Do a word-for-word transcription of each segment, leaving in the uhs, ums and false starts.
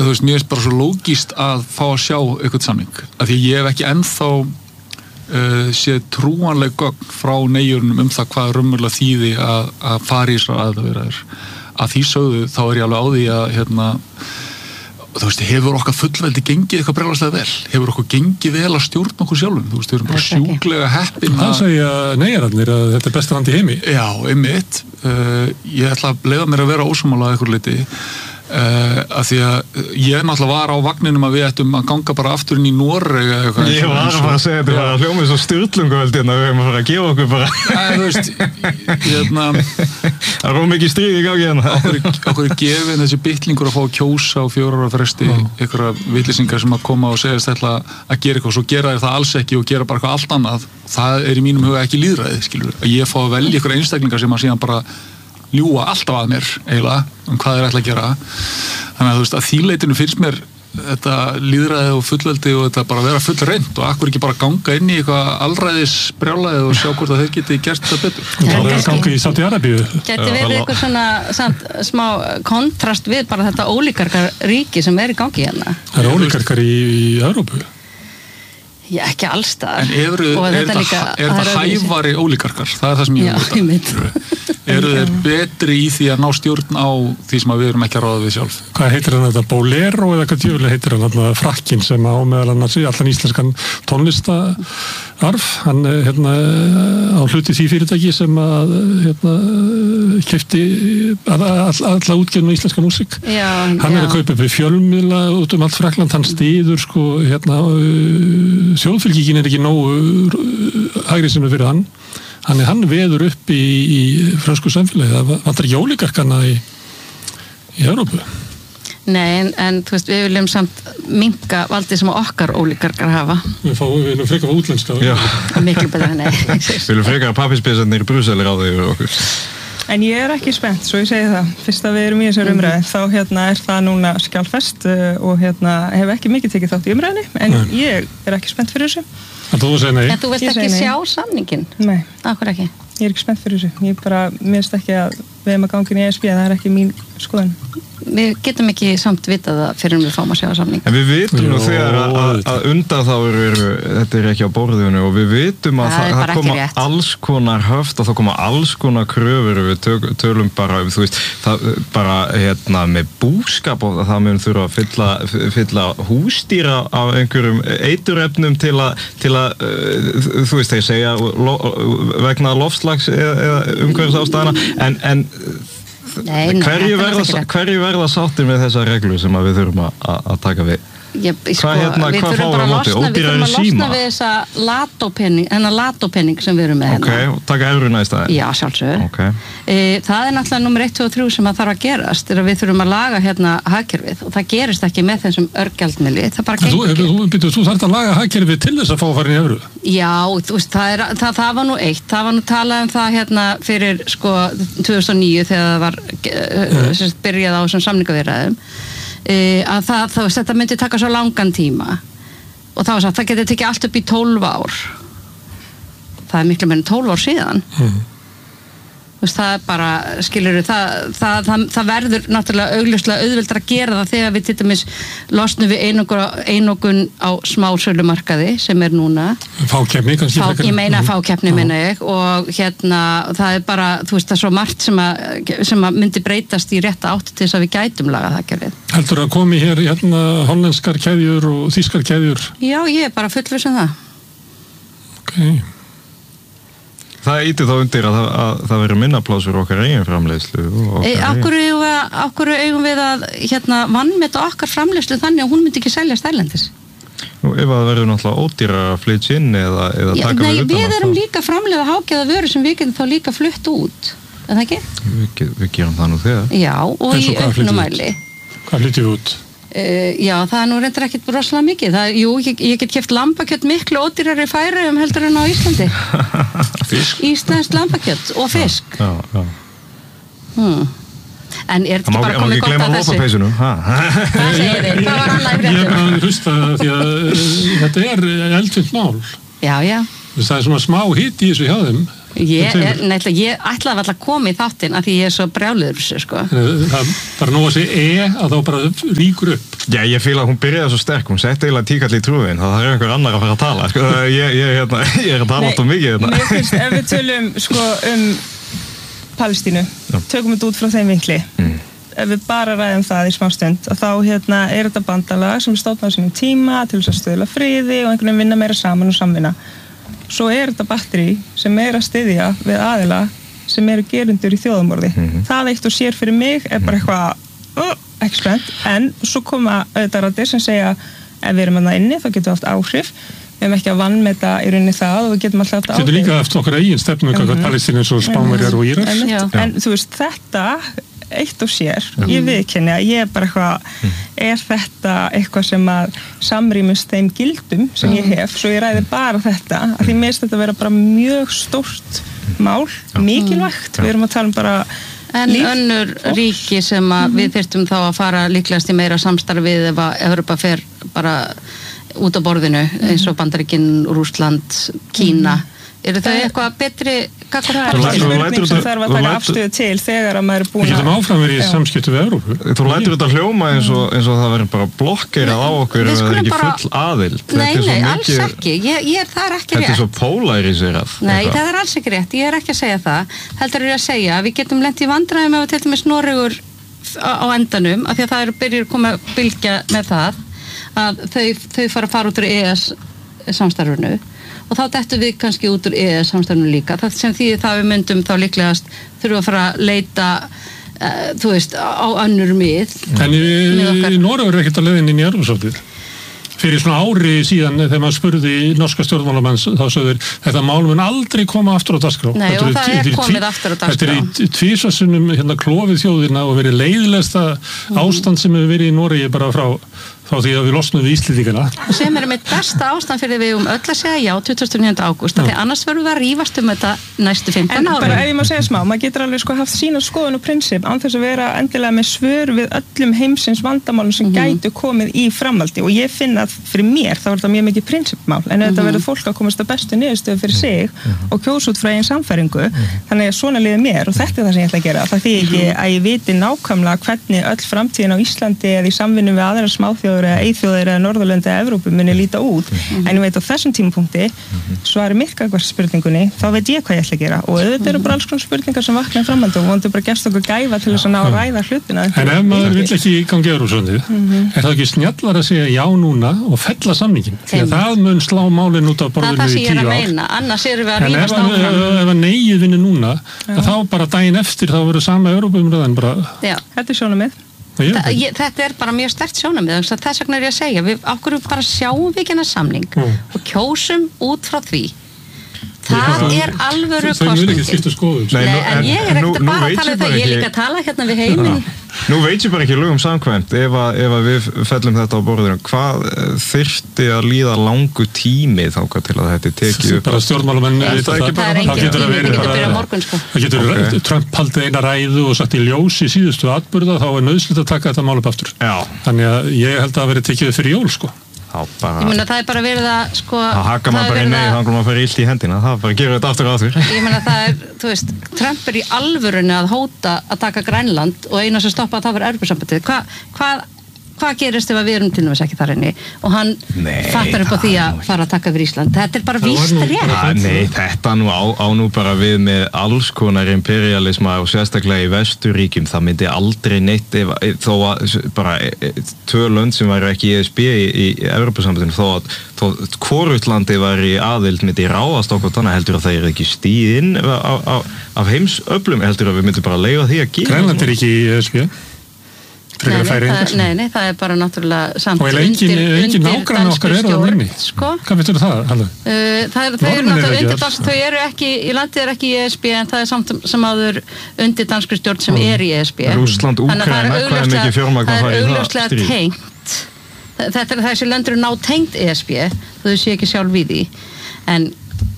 þú veist, mér er bara svo lógískt að fá að sjá eitthvað samning, af því ég hef ekki ennþá uh, séð trúanleg gögn frá neyjurnum um það hvað raunverulega þýði að, að fara í þessar aðildarviðræður. Að því sögðu, þá er ég alveg á því að hérna, þú veist, hefur okkar fullveldi gengið eitthvað brjálæslega vel? Hefur okkur gengið vel að stjórna okkur sjálfum? Þú veist, við erum bara sjúklega heppin að... Það segja neyjararnir að þetta er besta land í heimi. Já, einmitt. Uh, ég ætla að leyfa mér að vera ósammála að einhver leyti. Uh, að því að ég náttúrulega var á vagninum að við ættum að ganga bara aftur inn í Noreg eða eitthvað. Ég var að fara að segja þetta var að hljóma svo styrlungavöldin að við erum að fara að gefa okkur bara. Æ, þú veist, hérna... Það er mikið stríð í gangi hérna. Okkur, okkur er gefin þessi bitlingur að fá að kjósa á fjórar ára fresti mm. einhverja vitlýsingar sem að koma og segja þetta að gera eitthvað, svo gera þeir það alls ekki og gera bara eitthvað allt annað. Það er í mínum huga ekki lýðræði, skilur. Að ég fá að velja einhverja einstaklingar sem að síðan bara ljúga alltaf að mér eiginlega um hvað þeir ætla að gera. Þannig að þú veist að þýleitinu finnst mér þetta lýðræði og fullveldi og þetta bara vera full reynd og akkur ekki bara ganga inn í eitthvað alræðis brjálæði og sjá hvort að þeir geti gert það betur. Það er ganga í Sádi-Arabíu. Gæti verið eitthvað svona samt, smá kontrast við bara þetta ólíkarkar ríki sem er í gangi hérna. Það er ólíkarkar í, í Evrópu. Já, ekki allstaðar. En eru, er þetta, líka, er þetta hæfari ólíkarkar? Það er það sem ég vil vita. Eru þeir betri í því að ná stjórn á því sem við erum ekki að ráða við sjálf? Hvað heitir hann þetta? Bolero eða hvað djöfulega heitir hann þarna Frakkin sem á meðal annars allan íslenskan tónlistarf. Hann hérna á hluti því fyrirtæki sem að hérna keypti alla útgefna íslenska músík. Já, hann er já. að kaupa upp við fjölmiðla út um allt Frakkland, hann styður sko hérna þjóðfylkingin er ekki nógu hægri sem er fyrir hann. Þannig hann veður upp í, í fransku samfélagi. Það vantar ekki ólíkarkana í, í Evrópu. Nei, en, en þú veist, við viljum samt minnka valdið sem okkar ólíkarkar hafa. Við, fá, við viljum frekar fá útlenska. Miklu betra, nei. Við viljum frekar að pappisbisarnir í Brussel er á því yfir okkur. En ég er ekki spennt, svo ég segi það. Fyrst að við erum í þessar umræði, þá hérna er það núna skjálfest og hérna hef ekki mikið tekið þátt í umræðinni, en nei. Ég er ekki spennt fyrir þessu. En þú segir nei? En þú vilt Ég ekki sjá nei. Samningin? Nei. Akkur ekki? Ég er ekki spennt fyrir þessu. Ég bara, mér finnst ekki að við erum að ganga inn í E S B, það er ekki mín skoðun. Við getum ekki samt vitað það fyrir um við fáum að sjá samning. En við vitum nú þegar að, að undan þá eru, þetta er ekki á borðinu og við vitum að það, það koma alls konar höft og það koma alls konar kröfur við tök, tölum bara, þú veist, það bara hérna með búskap og það mun þurfa að fylla, fylla húsdýra af einhverjum eiturefnum til að, til að þú veist, þeir segja lo, vegna loftslags eða, eða umhverfisástæðana, en, en Nei, nei, hverju verða, hverju verða sáttir með þessa reglu sem að við þurfum að, að taka við? Ég, sko, hvað hérna, við hvað þurfum bara að losna, við þurfum að losna við þessa latópenning, hennar latópenning sem við erum með okay, hérna. Ok, og taka euruna í staðinn? Já, sjálfsögur. Okay. E, það er náttúrulega nummer eitt, tvö og þrjú sem að þarf að gerast, er að við þurfum að laga hérna hagkerfið og það gerist ekki með þessum örgjaldmiðli, það bara gengur ekki. Þú, þú, þú þarft að laga hagkerfið til þess að fá að fara inn í euru? Já, þú veist, það, er, það, það var nú eitt, það var nú talað um það hérna fyrir sko tvö þúsund og níu þegar það var mm. sérst, byrjað á þessum samningaviðræðum. Uh, að það, það, þetta myndi taka svo langan tíma og þá var sagt, það getur tekið allt upp í tólf ár það er miklu meira en tólf ár síðan mm. Veist, það er bara, skilur það, það, það, það verður náttúrulega augljóslega auðveldar að gera það þegar við til dæmis losnum við einokun á smásölumarkaði sem er núna fákeppni kannski Fá, ég meina fákeppni meina ég og hérna það er bara, þú veist það er svo margt sem að, sem að myndi breytast í rétta átt til þess að við gætum lagað það gerðið. Heldur að komi hér hérna hollenskar keðjur og þýskar keðjur? Já, ég er bara fullviss um það. Ok. Það íti þá undir að það, að það veri minna pláss fyrir okkar eigin framleiðslu. Akkur eigum við að, akkur eigum við að hérna, vannmeta okkar framleiðslu þannig að hún myndi ekki selja erlendis? Nú, ef það verður náttúrulega ódýra að flytja inn eða, eða Já, taka nei, við utan við erum þá... líka framleiða hágæða vöru sem við getum þá líka flutt út. Er það ekki? Við, við gerum það nú þegar. Já, og í auknum mæli. Hvað flytjum við út? Uh, já, það er nú reyndar ekkert rosalega mikið. Það, jú, ég, ég get keypt lambakjöt miklu ódýrari færi um heldur en á Íslandi. Fisk? Íslenskt lambakjöt og fisk. Já, já. Hmm. En er þetta bara komið gott að þessu? Það má Hvað segir þið? Hvað var annað í fréttum? Ég er bara að hlusta því að þetta er eldfimt mál. Já, já. Það er svona smá hitt í þessu hjá þeim. Ég, er, nefnilega, ég ætlaði alltaf að koma í þáttinn af því ég er svo brjáluður þessu, sko. Það, það er nóg að segja e að þá bara ríkur upp. Já, ég fíla að hún byrjaði svo sterk, hún setti eiginlega tíkall í trúin, það er einhver annar að fara að tala. Sko, ég, ég, hérna, ég er að tala alltaf mikið hérna. Mér finnst, ef við tölum sko, um Palestínu, Já. tökum við út frá þeim vinkli. Mm. Ef við bara ræðum það í smá stund, þá hérna, er þetta bandalag sem er stofnað á sínum tíma til þess að stuðla friði og einhvern veginn vinna meira saman og samvinna. Svo er þetta batteri sem er að styðja við aðila sem eru gerundur í þjóðamorði. Mm-hmm. Það eitt og sér fyrir mig er bara eitthvað uh, ekki spennt, en svo koma auðvitað rættir sem segja ef við erum þarna inni þá getum við haft áhrif, við erum ekki að vannmeta í rauninni það og við getum alltaf haft áhrif. Getur líka eftir okkar eigin stefnu hvað mm-hmm. Palestínu eins og Spánverjar og Írar. En, en, en þú veist, þetta eitt og sér, mm. ég viðkenni að ég er bara eitthvað, mm. er þetta eitthvað sem að samrýmust þeim gildum sem ég hef, svo ég ræði bara þetta, að því mér finnst þetta að vera bara mjög stórt mál, mikilvægt, við erum að tala um bara En líf, önnur fólks. Ríki sem að mm-hmm. við þyrftum þá að fara líklegast í meira samstarfið ef að Evrópa fer bara út á borðinu mm-hmm. eins og Bandaríkin, Rússland, Kína. Mm-hmm. Eru þau eitthvað betri gagnvart það? Það er spurning sem þarf að taka afstöðu til þegar að maður er búin að... Við getum áfram verið í samskiptum við Evrópu. Þú lætur þetta hljóma eins og, eins og það verður bara blokkerað á okkur ef það er ekki bara... full aðild. Nei, nei, alls mikið... ekki. Ég, ég, það er ekki rétt. Þetta er svo pólariserað. Nei, eitthvað. Það er alls ekki rétt. Ég er ekki að segja það. Heldur er að segja að við getum lent í vandræðum ef við til dæmis Noregur á endanum, af því að það er byrjur að koma að bylgja með það að þau, þau fara að fara út úr E E S samstarfinu og þá dettum við kannski út úr E E S samstarfinu líka. Það sem því það við myndum þá líklegast þurfa að fara að leita uh, þú veist, á önnur mið. En í, í Noregur er ekkert að leiðin inn í Evrópusambandið. Fyrir svona ári síðan þegar maður spurði norska stjórnmálamann þá sögður þetta mál mun aldrei koma aftur á dagskrá. Nei, og það er komið aftur á dagskrá. Þetta er í tvísvarsinnum hérna klofið þjóðina og verið leiðilegsta mm. ástand sem hefur verið í Noregi bara frá þá því að við losnum við Íslendingana. Sem er mitt besta ástand fyrir við um öll að segja já tuttugasta og níunda ágúst, því annars verðum við að rífast um þetta næstu fimmtán ára. En bara ef ég má segja smá, maður getur alveg sko haft sína skoðun og prinsip án þess að vera endilega með svör við öllum heimsins vandamálum sem mm-hmm. gætu komið í framhaldi og ég finn að fyrir mér þá er þetta mjög mikið prinsipmál en mm-hmm. þetta verður fólk að komast að bestu niðurstöðu fyrir sig mm-hmm. og kjósa út frá eigin samfæringu mm-hmm. þannig að svona liður mér og þetta er það sem ég ætla að gera. Það þýðir ekki að ég viti nákvæmlega hvernig öll framtíðin á Íslandi eða í samvinnu við aðrar smáþjóðir eða eyþjóðir eða Norðurlönd eða Evrópu muni líta út mm-hmm. en ég veit á þessum tímapunkti mm-hmm. svari mitt gagnvart spurningunni þá veit ég hvað ég ætla að gera og auðvitað eru bara alls konar spurningar sem vakna í framhaldi og vonandi bara gerst okkur gæfa til þess að ná að ræða hlutina. En ef maður vill ekki ganga Evrópusambandið mm-hmm. er það ekki snjallar að segja já núna og fella samningin því að það mun slá málinn út af borðinu í tíu ár. Annars erum við að en ef, ef að neyið vinni núna þá bara daginn eftir þá verður sama Evrópumræðan bara... Já, þetta er sjónarmið. Þa, ég, þetta er bara mjög sterkt sjónarmið þess vegna er ég að segja, við okkur bara sjáum við ekki hennar samning mm. og kjósum út frá því það já, er alvöru kostningin en ég er ekkert að bara tala um það ég er líka að tala hérna við heiminn Nú veit ég bara ekki lögum samkvæmt ef að, ef að við fellum þetta á borðinu hvað þyrfti að líða langu tími þangað til að þetta tekið upp bara stjórnmálamenn það er engin tími, það getur byrjað morgun sko. Það getur okay. Trump haldið eina ræðu og sagt í ljós í síðustu atburða þá er nauðsynlegt að taka þetta mál upp aftur Já. Þannig að ég held að það veri tekið fyrir jól sko Bara, ég meina það er bara verið að sko það haka maður bara í neyð þannig að maður fyrir illt í hendina það bara gerur þetta aftur á því ég meina það er, þú veist, Trump er í alvörunni að hóta að taka Grænland og eina sem stoppa að það var Evrópusambandið hvað hva, hva gerist ef við erum til dæmis ekki þar inni og hann nei, fattar upp á því að fara að taka fyrir Ísland þetta er bara víst rétt Nei, þetta nú á, á nú bara við með alls konar imperialisma og sérstaklega í Vesturíkjum það myndi aldrei neitt ef, þó að bara tvö lönd sem væri ekki í E S B í, í Evrópusambandinu þó að þó hvorutlandi væri aðild myndi ráðast okkur þannig heldur að það er ekki stíðinn af heimsöflum heldur að við myndum bara leiða því að gera Grænland er ekki í E S B Nei nei, það, nei, nei, það er bara náttúrulega samt og engin, engin nágrann okkar eru það minni sko? Hvað veitur það? Uh, það er, þau, eru náttúrulega undir dans, þau eru ekki í landið er ekki í E S B en það er samt sem áður undir danskri stjórn sem er í E S B Rússland, Úkraína, hvað er mikið fjármagn að fara í það stríð tengt þetta er þessi lönd eru ná tengt E S B þau sé ekki sjálf við því en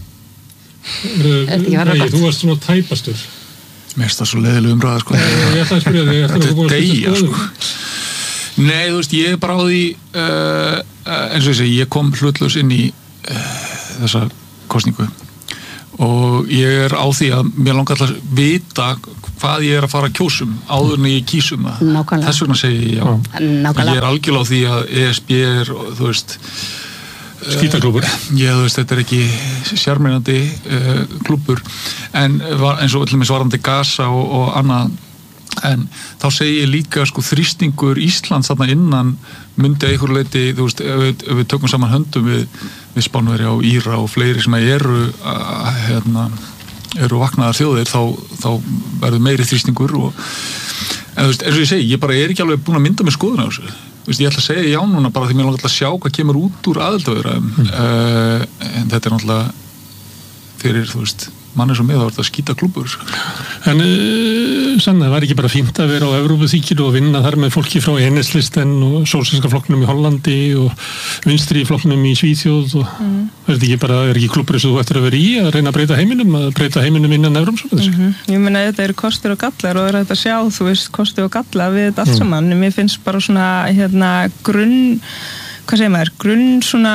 Nei, þú varst svona tæpastur Mér finnst það svo leiðileg umræða sko. Ég ætla að spyrja þig Þetta er deyja sko. Nei, þú veist, ég er bara á því uh, eins og ég segi, ég kom hlutlaus inn í uh, þessa kosningu og ég er á því að mér langar alltaf að vita hvað ég er að fara að kjósum áður en ég kýsum það. Nákvæmlega. Þess vegna segi ég já. Nákvæmlega. Ég er algjörlega á því að E S B er, þú veist, skítaklúbur. Já, þú veist, þetta er ekki sjarmerandi uh, klúbur, en var, eins og allir með svarandi Gaza og, og annað, en þá segi ég líka sko þrýstingur Íslands þarna innan myndi að einhverju leyti, þú veist, ef við, ef við tökum saman höndum við, við Spánverja og Íra og fleiri sem eru að, hérna, eru vaknaðar þjóðir, þá, þá verður meiri þrýstingur og, en þú veist, eins og ég segi, ég bara er ekki alveg búin að mynda með skoðun á þessu. Þú veist, ég ætla að segja já núna bara því mér langar að sjá hvað kemur út úr aðildarviðræðum, mm. uh, en þetta er náttúrulega fyrir, þú veist, mann er svo með að þetta skýta klúbur. En uh, sann, það var ekki bara fínt að vera á Evrópuþinginu og vinna þar með fólki frá E N S-listen og sósíalíska flokknum í Hollandi og vinstri flokknum í Svíþjóð og mm. er þetta ekki bara, er ekki klúbur eins og þú ættir að vera í að reyna að breyta heiminum, að breyta heiminum innan Evrópssambandsins? Mm -hmm. Ég meina, þetta eru kostir og gallar og það er hægt að sjá, þú veist, kostir og gallar við þetta allt mm. saman. Mér finnst bara svona, hérna, grunn hvað segir maður, grunn svona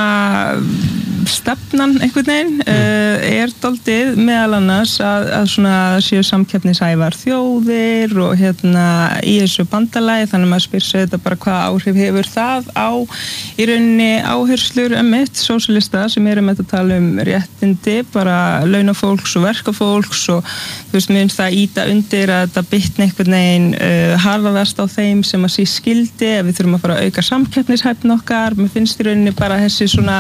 stefnan einhvern veginn mm. uh, er dálítið meðal annars að, að svona séu samkeppnishæfar þjóðir og hérna í þessu bandalagi, þannig að maður spyr sig þetta bara hvað áhrif hefur það á í rauninni áherslur emitt sósíalista sem eru með að tala um réttindi, bara launafólks og verkafólks og þú veist, mér finnst það íta undir að þetta bitni einhvern veginn uh, harðast á þeim sem að sé skildi, ef við þurfum að fara að auka samkeppnishæfn okkar. Mér finnst í rauninni bara þessi svona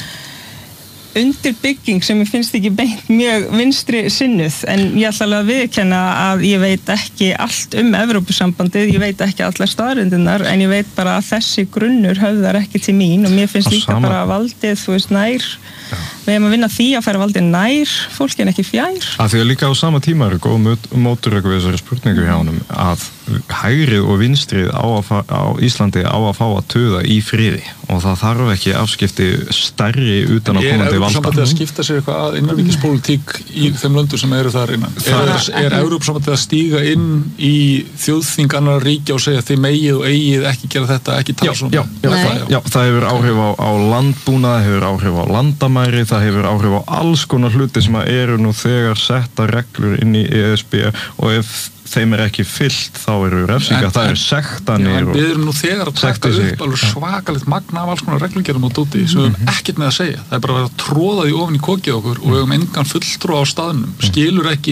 undirbygging sem ég finnst ekki beint mjög vinstri sinnuð, en ég ætla alveg að viðurkenna að ég veit ekki allt um Evrópusambandið, ég veit ekki allar staðreyndirnar, en ég veit bara að þessi grunnur höfðar ekki til mín og mér finnst líka bara valdið, þú veist, nær Já. Við hefum að vinna því að færa valdið nær fólki en ekki fjær. Að því að líka á sama tíma eru góð móturöku við þessari spurningu hjá honum að hægrið og vinstrið á, að, á Íslandi á að fá að tuða í friði og það þarf ekki afskipti stærri utan að komandi valda. Er Evrópusambandið að skipta sér eitthvað að innanríkispólitík í þeim löndum sem eru þar innan? Er, er Evrópusambandið að stíga inn í þjóðþing annarra ríkja og segja þið megið og eigið ekki gera þetta, ekki tala svona? Já, já, það, já, það hefur áhrif á, á landbúnað, hefur áhrif á landamæri, það hefur áhrif á alls konar hluti sem að eru nú þegar setta reglur inn í E S B og ef þeim er ekki fyllt þá eru refsingar, það eru sektanir. Já, en við erum nú þegar að taka upp alveg svakalegt magna af alls konar reglugerðum og dóti sem við höfum ekkert með að segja. Það er bara að vera að tróða því ofan í kokið okkur og við höfum engan fulltrúa á staðnum. Skilur ekki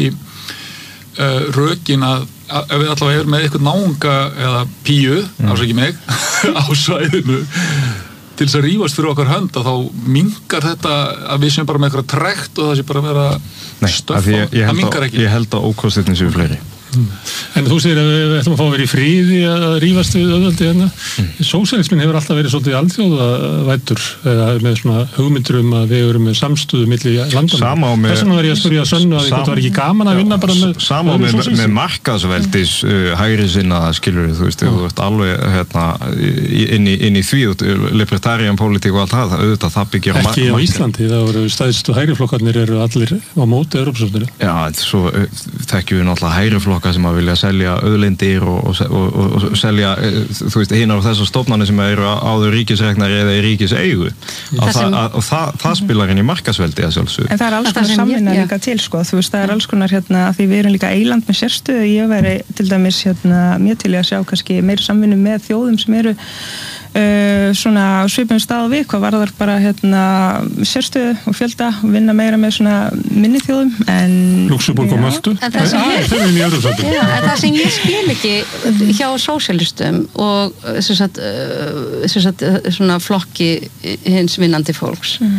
uh, rökin að, að ef við allavega erum með eitthvað náunga eða píu, ásækja mig, á svæðinu til þess að rífast fyrir okkar hönd að þá mingar þetta að við sem bara með eitthvað trekt og það sé bara að vera stöff á, það mingar ekki. Ég held að ókostirni séu fleiri. Mm. En þú segir að við ætlum að fá að vera í fríði að rífast við öðvöldi hérna. Mm. Sósíalismin hefur alltaf verið svolítið alþjóðavæddur eða með svona hugmyndur um að við erum með samstöðu milli landana. Þess vegna var ég að spyrja að sönnu að það var ekki gaman að vinna bara með sama með, með, með markaðsveldis uh, hægri sinna skilur þú veist, þú veist alveg hérna, inn, í, inn í því libertarian politík og allt það, auðvitað það byggir á ekki á Íslandi, það voru stæðstu hægriflokkarnir eru allir á móti Evrópusambandinu. Já, svo þekkjum við náttúrulega hægriflokka sem að vilja selja auðlindir og, og, og, og selja, þú veist, hinar og þessar stofnanir sem eru áður ríkisreknar eða í ríkiseigu og það, það, það, það spilar inn í markasveldi að sjálfsögðu. En það er alls konar samvinna líka til, sko, þú veist, það er alls konar hérna, að því við erum líka eiland með sérstöðu, ég veri til dæmis hérna, mjög til að sjá kannski meiri samvinnu með þjóðum sem eru Uh, svona svipum stað við hvað var þar bara hérna sérstöðu og fjölda og vinna meira með svona minni þjóðum en Luxemburg og Möltu en það sem ég, ja, en það sem ég skil ekki hjá sósíalistum og sem sagt, sem sagt, svona flokki hins vinnandi fólks mm.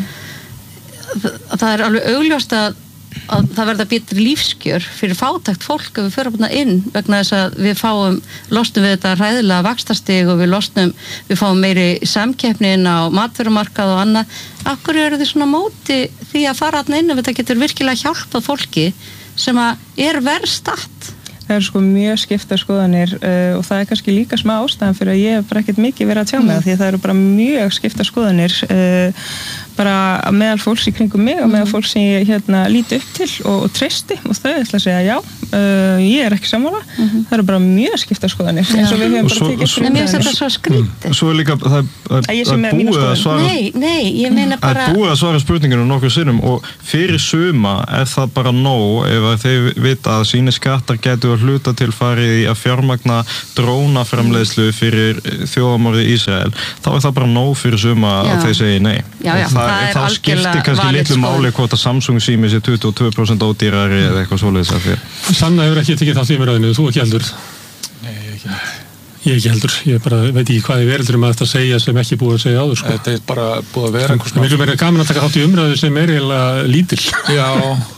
það, það er alveg augljóst að að það verða betri lífskjör fyrir fátækt fólk ef við förum hérna inn vegna þess að við fáum, losnum við þetta hræðilega vaxtastig og við losnum, við fáum meiri samkeppni inn á matvörumarkað og annað. Akkur eru þið svona móti því að fara hérna inn ef þetta getur virkilega hjálpað fólki sem að er verð statt? Það eru sko mjög skiptar skoðanir uh, og það er kannski líka smá ástæðan fyrir að ég hef bara ekkert mikið verið að tjá mig mm. því að það eru bara mjög skiptar skoðanir uh, bara meðal fólks í kringum mig og meðal fólks sem ég hérna líti upp til og, og treysti og þau ætla að segja já, uh, ég er ekki sammála mm-hmm. það eru bara mjög skipta skoðanir eins og við höfum bara tekið fyrir en mér finnst þetta svo skrítið Svo er líka, það er búið að svara Nei, nei, ég meina bara Það er búið að svara spurningunum nokkur sinnum og fyrir suma er það bara nóg ef að þeir vita að síni skattar getur að hluta til farið í að fjármagna drónaframleiðslu fyrir þjóðamorðið Ísrael, þá er það bara nóg fyrir suma já. Að þeir segi nei já, já, það, það þá skiptir kannski litlu máli hvort að Samsung sími sé tuttugu og tvö prósent ódýrari eða eitthvað svoleiðis af því Sanna hefur ekki tekið þátt í umræðinu, þú ekki heldur Nei, ekki Ég ekki heldur, ég bara veit ekki hvað í verðurum að þetta segja sem ekki búið að segja áður sko. Þetta er bara búið að vera einhvers Það er miklu meira gaman að taka þátt í umræðu sem er eiginlega lítil Já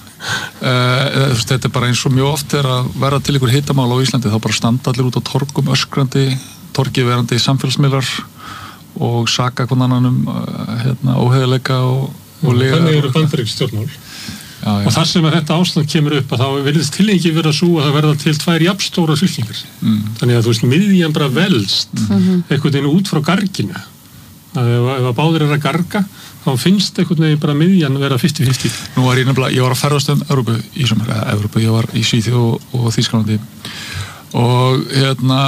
Uh, þetta er bara eins og mjög oft er að vera til ykkur hitamál á Íslandi þá bara standa allir út á torgum öskrandi torgið verandi samfélagsmiðlar og saka hvern annan um uh, hérna, óheiðarleika og, og lega Þannig eru bandarísk stjórnmál já, já. Og þar sem að þetta ástand kemur upp að þá virðist tilhengi vera svo að það verða til tvær jafnstóra fylkingar mm. Þannig að þú veist, miðjan bara velst mm-hmm. einhvern veginn út frá garginu að ef, ef að báðir er að garga þá finnst einhvern veginn bara miðjan vera fimmtíu fimmtíu. Nú var ég nefnilega, ég var að ferðast um Evrópu í sumar, eða Evrópu, ég var í Svíþjóð og, og Þýskalandi og hérna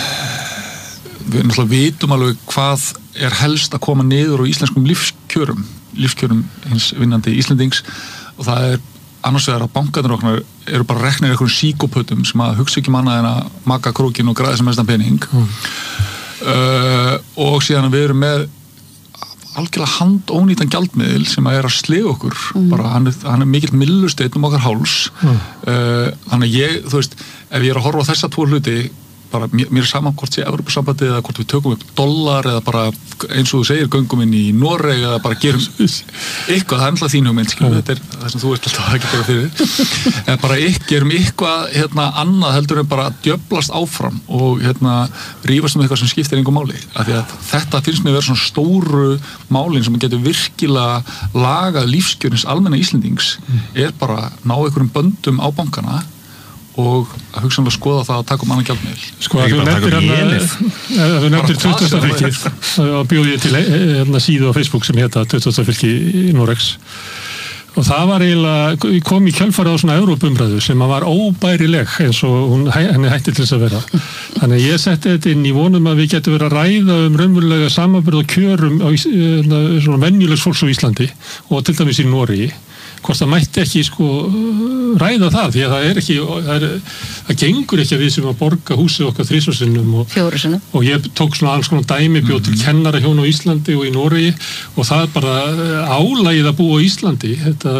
við náttúrulega vitum alveg hvað er helst að koma niður á íslenskum lífskjörum, lífskjörum hins vinnandi Íslendings og það er annars vegar að bankarnir okkar eru bara reknir einhverjum síkópötum sem að hugsa ekki manna en að maka krókin og græða sem mestan pening mm. uh, og síðan við erum með algjörlega handónýtan gjaldmiðil sem að er að sliga okkur mm. bara hann er, hann er mikill millusteinn um okkar háls mm. uh, þannig að ég, þú veist ef ég er að horfa á þessa tvo hluti bara mér, mér er saman hvort sé Evrópusambandið eða hvort við tökum upp dollar eða bara eins og þú segir göngum inn í Noreg eða bara gerum eitthvað, það er alltaf þín hugmynd mm. þetta er það sem þú veist alltaf ekki bara fyrir en bara ykkur, gerum eitthvað hérna annað heldur en bara djöflast áfram og hérna rífast um eitthvað sem skiptir engum máli af því að þetta finnst mér vera svona stóru málin sem getur virkilega lagað lífskjörins almenna Íslendings mm. er bara ná einhverjum böndum á bankana og að hugsanlega skoða það að taka um annan gjaldmiðil. Sko að þú nefndir að þú nefndir tuttugasta fylkið og bjóði ég til hérna síðu á Facebook sem heita tuttugasta fylki í Noregs og það var eiginlega, kom í kjölfarið á svona Evrópumræðu sem var óbærileg eins og hún, henni hætti til þess að vera. Þannig að ég setti þetta inn í vonum að við getum verið að ræða um raunverulega samanburð og kjörum á svona venjulegs fólks á Íslandi og til dæmis í Noregi hvort það mætti ekki sko ræða það því að það er ekki það, er, það gengur ekki að við sem að borga húsið okkar þrisvarsinnum og, og ég tók svona alls konar dæmi bjóð til kennara hjón á Íslandi og í Noregi og það er bara álagið að búa á Íslandi þetta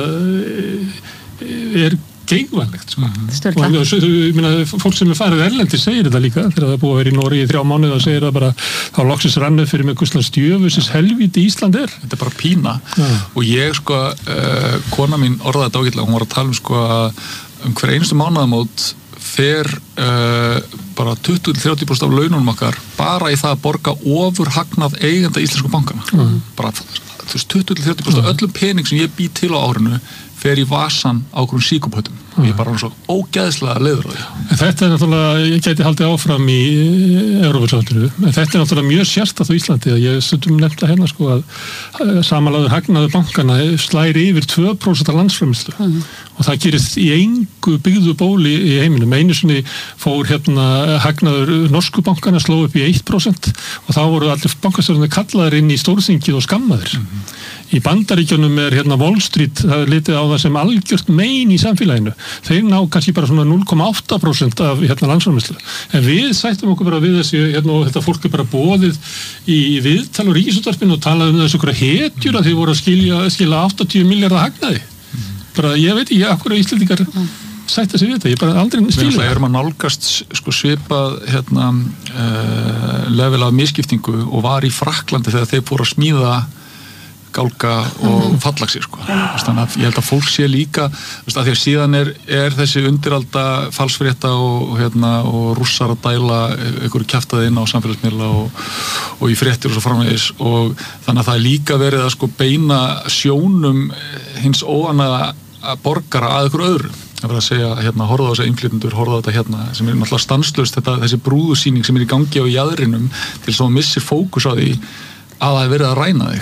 er geigvænlegt sko. og en, ég meina, fólk sem er farið erlendi segir þetta líka þegar það er búið að vera í Noregi í þrjá mánuði og segir það bara þá loksins rannið fyrir mig hvuslega stjöfusis helvíti Ísland er þetta er bara pína ja. Og ég sko uh, kona mín orðaði þetta ágætlega hún var að tala um sko um hver einustu mánaðamót fer uh, bara tuttugu til þrjátíu prósent af laununum okkar bara í það að borga ofur hagnað eigenda íslensku bankana mm. bara þú veist tuttugu til þrjátíu prósent af öllum pening sem ég bý til á árinu fer í vasan á okkur síkupötum og ég er bara svo ógeðslega leiður á því. En þetta er náttúrulega, ég gæti haldið áfram í Evrópusambandsins, en þetta er náttúrulega mjög sérstakt á Íslandi að ég stundum nefnda hérna sko að samanlagður hagnaður bankana slæri yfir tvö prósent af landsframleiðslu mm. og það gerist í engu byggðu bóli í heiminum. Einu sinni fór hérna hagnaður norsku bankana sló upp í eitt prósent og þá voru allir bankastjórnir kallaðir inn í stórþingið og skammaðir. Mm. Í Bandaríkjunum er hérna Wall Street, það er litið á það sem algjört mein í samfélaginu. Þeir ná kannski bara svona núll komma átta prósent af hérna landsframleiðslu. En við sættum okkur bara við þessi, hérna og þetta fólk er bara boðið í viðtal og ríkisútvarpinu og talaði um þessu okkur hetjur að þeir voru að skilja, skilja áttatíu milljarða hagnaði. Mm. Bara ég veit ekki, akkur að Íslendingar sætta sig við þetta, ég bara aldrei skilja það. Við erum að nálgast sko, svipað hérna, uh, level af misskiptingu og var í Frakklandi þegar þeir fóru að smíða gálga og fallaxir sko. Þannig að ég held að fólk sé líka að því að síðan er, er þessi undiralda falsfrétta og, hérna, og rússar að dæla einhverju kjaftaði inn á samfélagsmiðla og, og í fréttir og svo framvegis og þannig að það er líka verið að sko beina sjónum hins óanæða borgara að ykkur öðru. Það verður að segja, hérna, horfðu á þessi innflytjendur, horfðu á þetta hérna, sem er náttúrulega stanslaust þetta, þessi brúðusýning sem er í gangi á jaðrinum til þess að maður missir fókus á því að það er verið að ræna þig.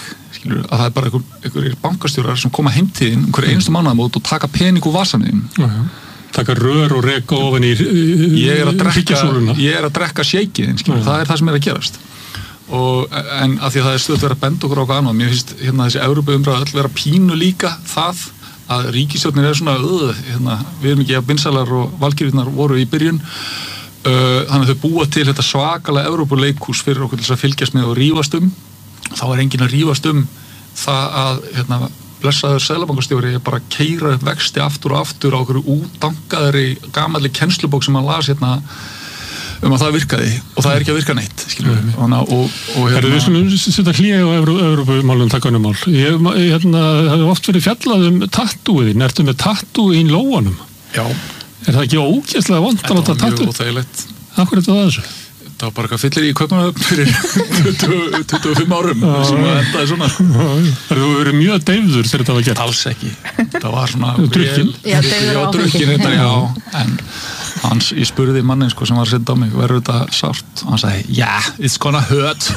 skilur, að það er bara einhver, einhver bankastjórar sem koma heim til þín einhver einustu mánaðamót og taka pening úr vasaninn. Taka rör og reka ofan í ríkjasúluna. Ég er að drekka sheikiðin, skilur, það er það sem er að gerast. Og, en að því að það er stöðt verið að benda okkur á okkur annað, mér finnst hérna þessi Evrópuumræða öll vera pínu líka það að ríkisstjórnin er svona öð, hérna, við erum ekki að Binsalar og Valkyrjurnar voru í byrjun, uh, þannig að þau búa til þetta svakalega Evrópuleikhús fyrir okkur til þess að fylgjast með og rífast um, þá er enginn að rífast um það að hérna, blessaður seðlabankastjóri er bara að keyra upp vexti aftur og aftur á okkur útdankaðri gamalli kennslubók sem hann las hérna um að það virkaði og það er ekki að virka neitt skilur við mm. og, og hérna við skulum setja hlýja á Evrópumálum takkanumál ég hérna, það hefur oft verið fjallað um tattúiðin ertu með tattúi í lóanum? Já. Er það ekki ógeðslega vont að láta tattú? Þetta var mjög óþægilegt. Akkur er þetta það þessu? Það var bara eitthvað fyllir í Kaupmannahöfn fyrir tuttugu og fimm árum sem að endaði svona. Það hefur verið mjög deyfður þegar þetta var gert? Alls ekki. Það var svona drukkin? Já, deyfður á drukkin já, en hans, ég spurði mannin sko sem var að senda á mig, verður þetta sárt? Og hann sagði, yeah, it's gonna hurt.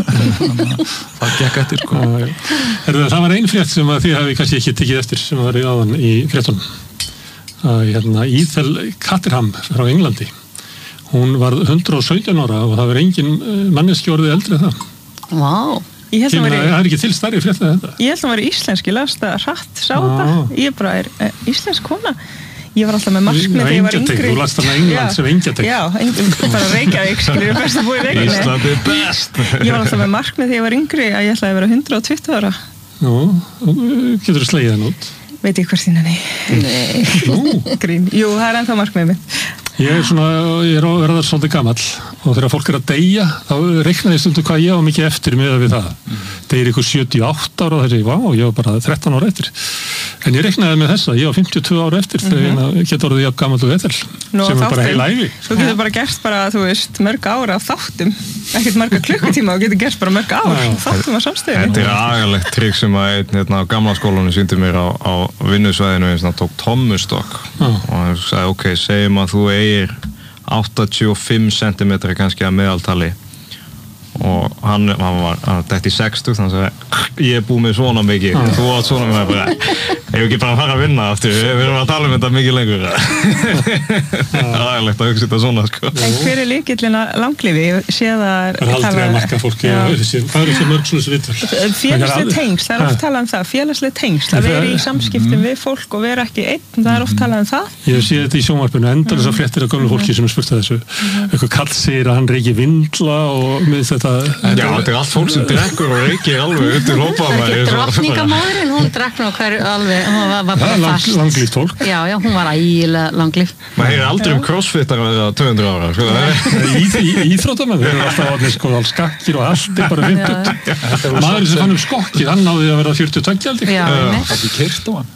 Það gekk eftir sko. Herðu, það var ein frétt sem að þið hafi kannski ekki tekið eftir sem var í áðan í fréttunum. Hérna, Ethel Caterham frá Englandi. Hún var hundrað og sautján ára og það var engin manneski orðið eldri en það. Vá. Wow. Það er ekki til stærri frétt en þetta. Ég held að það var íslensk, ég las það hratt, sá þetta. Ég bara er eh, íslensk kona. Ég var alltaf með markmið þegar ég var yngri. Þú last þarna England sem engjatek. Já, bara Reykjavík, skilur, best að búa í Reykjavík. Ísland er best. Ég var alltaf með markmið þegar ég var yngri að ég ætlaði að vera hundrað og tuttugu ára. Nú, getur þú slegið það út? Veit ég hvert þína, nei. Nei. Grín. Jú, það er ennþá markmiðið mitt. Ég er svona, ég er að verða svolítið gamall og þegar fólk er að deyja þá reikna ég stundum hvað ég á mikið eftir miðað við það. Mm. Deyr ykkur sjötíu og átta ára og þessi, vá, ég var bara þrettán ára eftir. En ég reiknaði með þessa, ég var fimmtíu og tvö ára eftir mm-hmm. þegar ég get orðið jafn gamall og Ethel sem er bara heil ævi. Þú getur bara gert bara, þú veist, mörg ára á þáttum, ekkert marga klukkutíma og getur gert bara mörg ár þáttum á samstöðinni. Þetta er agalegt trikk sem að einn hérna, á gamla skólanum sýndi mér á, á vinnusvæðinu eins og tók tommustokk og hann sagði, ok, segjum að þú eigir áttatíu og fimm sentimetra kannski að meðaltali og hann, hann var hann dætt í sextugt, hann sagði ég er búið með svona mikið, ah. þú átt svona með bara, ég hef ekki bara að fara að vinna aftur, við erum að tala um þetta mikið lengur það er aðeinlegt að hugsa þetta svona sko. En hver er lykillinn að langlífi? Ég sé það það er aldrei að marka fólki það er þessi mörg svona viðtöl félagsleg tengsl, það er oft talað um það félagsleg tengsl, að vera í samskiptum við fólk og vera ekki einn, það er oft talað um það ég sé þetta í sjónvarpinu, endar þess að fréttir af gömlu fólki sem er spurt að þessu eitthvað kall segir að hann reiki vindla og með þetta já, þetta er allt fólk sem drekkur og reikir alveg undir hópaðan drottningamóðurinn, hún drekk nú hver alveg, hún var bara lang, fast langlíft fólk já, já, hún var ægilega langlíf maður heyrir aldrei um crossfittar að vera tvö hundruð ára sko. Íþróttamenn þeir eru alltaf allir sko alls skakkir og allt er bara fimmtugt maður sem fann um skokkið, hann náði að vera fjörutíu og tvö aldrei það er ekki keyrt á hann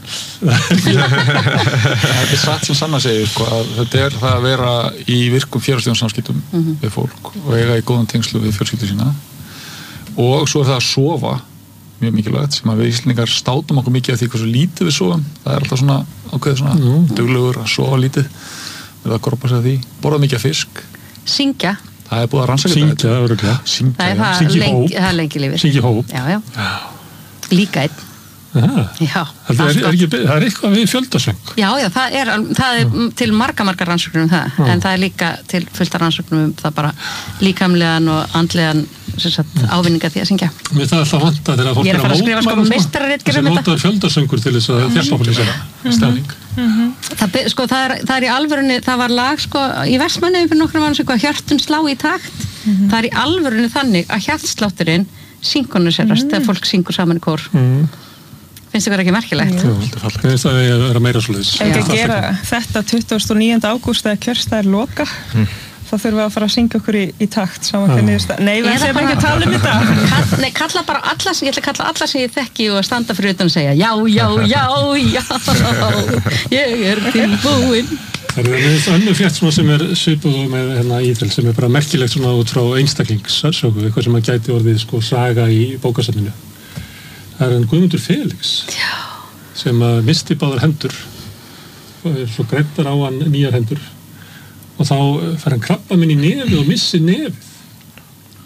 þetta er satt sem Sanna segir sko, að þetta er það að vera í virkum félagslegum samskiptum mm-hmm. við fólk og eiga í góðan tengslu við fjölskyldu sína og svo er það að sofa mjög mikilvægt sem að við Íslendingar státum okkur mikið af því hversu lítið við sofum það er alltaf svona ákveðið svona mm. duglegur að sofa lítið við að grópa sig að því borða mikið af fisk syngja það er búið að rannsaka syngja, þetta syngja, það er það lengi, það er lengi lífið syngja hóp já, já. líka einn Já, það, er, er ekki, það er eitthvað við fjöldasöng já, já, það er, það er til marga, marga rannsóknum um það, já. En það er líka til fullt af rannsóknum um það bara líkamlegan og andlegan sagt, ávinninga því að syngja Mér það er alltaf vanta þegar fólk er að mótmæla sko, þessi mótaður fjöldasöngur til þess að þjálpa fólk sér stefning það, sko, það, er, það er í alvörunni, það var lag sko, í Vestmannaeyjum fyrir nokkrum árum sem hjörtun slá í takt mm-hmm. það er í alvörunni þannig að hjartslátturinn synkroniserast mm. þegar fólk syngur saman í kór mm. finnst þið verið ekki merkilegt? Já, finnst það að vera meira svoleiðis. Ef ekki að gera þetta tuttugasta og níunda ágúst eða kjörstaðir loka, mm. þá þurfum við að fara að syngja okkur í, í takt saman hvernig þið stað. Nei, við séum ekki að tala um þetta. Kall, nei, kalla bara alla sem, ég ætla að kalla alla sem ég þekki og að standa fyrir utan og segja já, já, já, já, ég er tilbúin. Það er með önnur frétt sem er svipuð með hérna Ethel sem er bara merkilegt svona út frá einstaklingssögu, eitthvað sem að gæti orðið sko saga í bókasafninu. Það er hann Guðmundur Felix Já. sem að misti báðar hendur og svo greiddar á hann nýjar hendur og þá fer hann krabba minn í nefið og missi nefið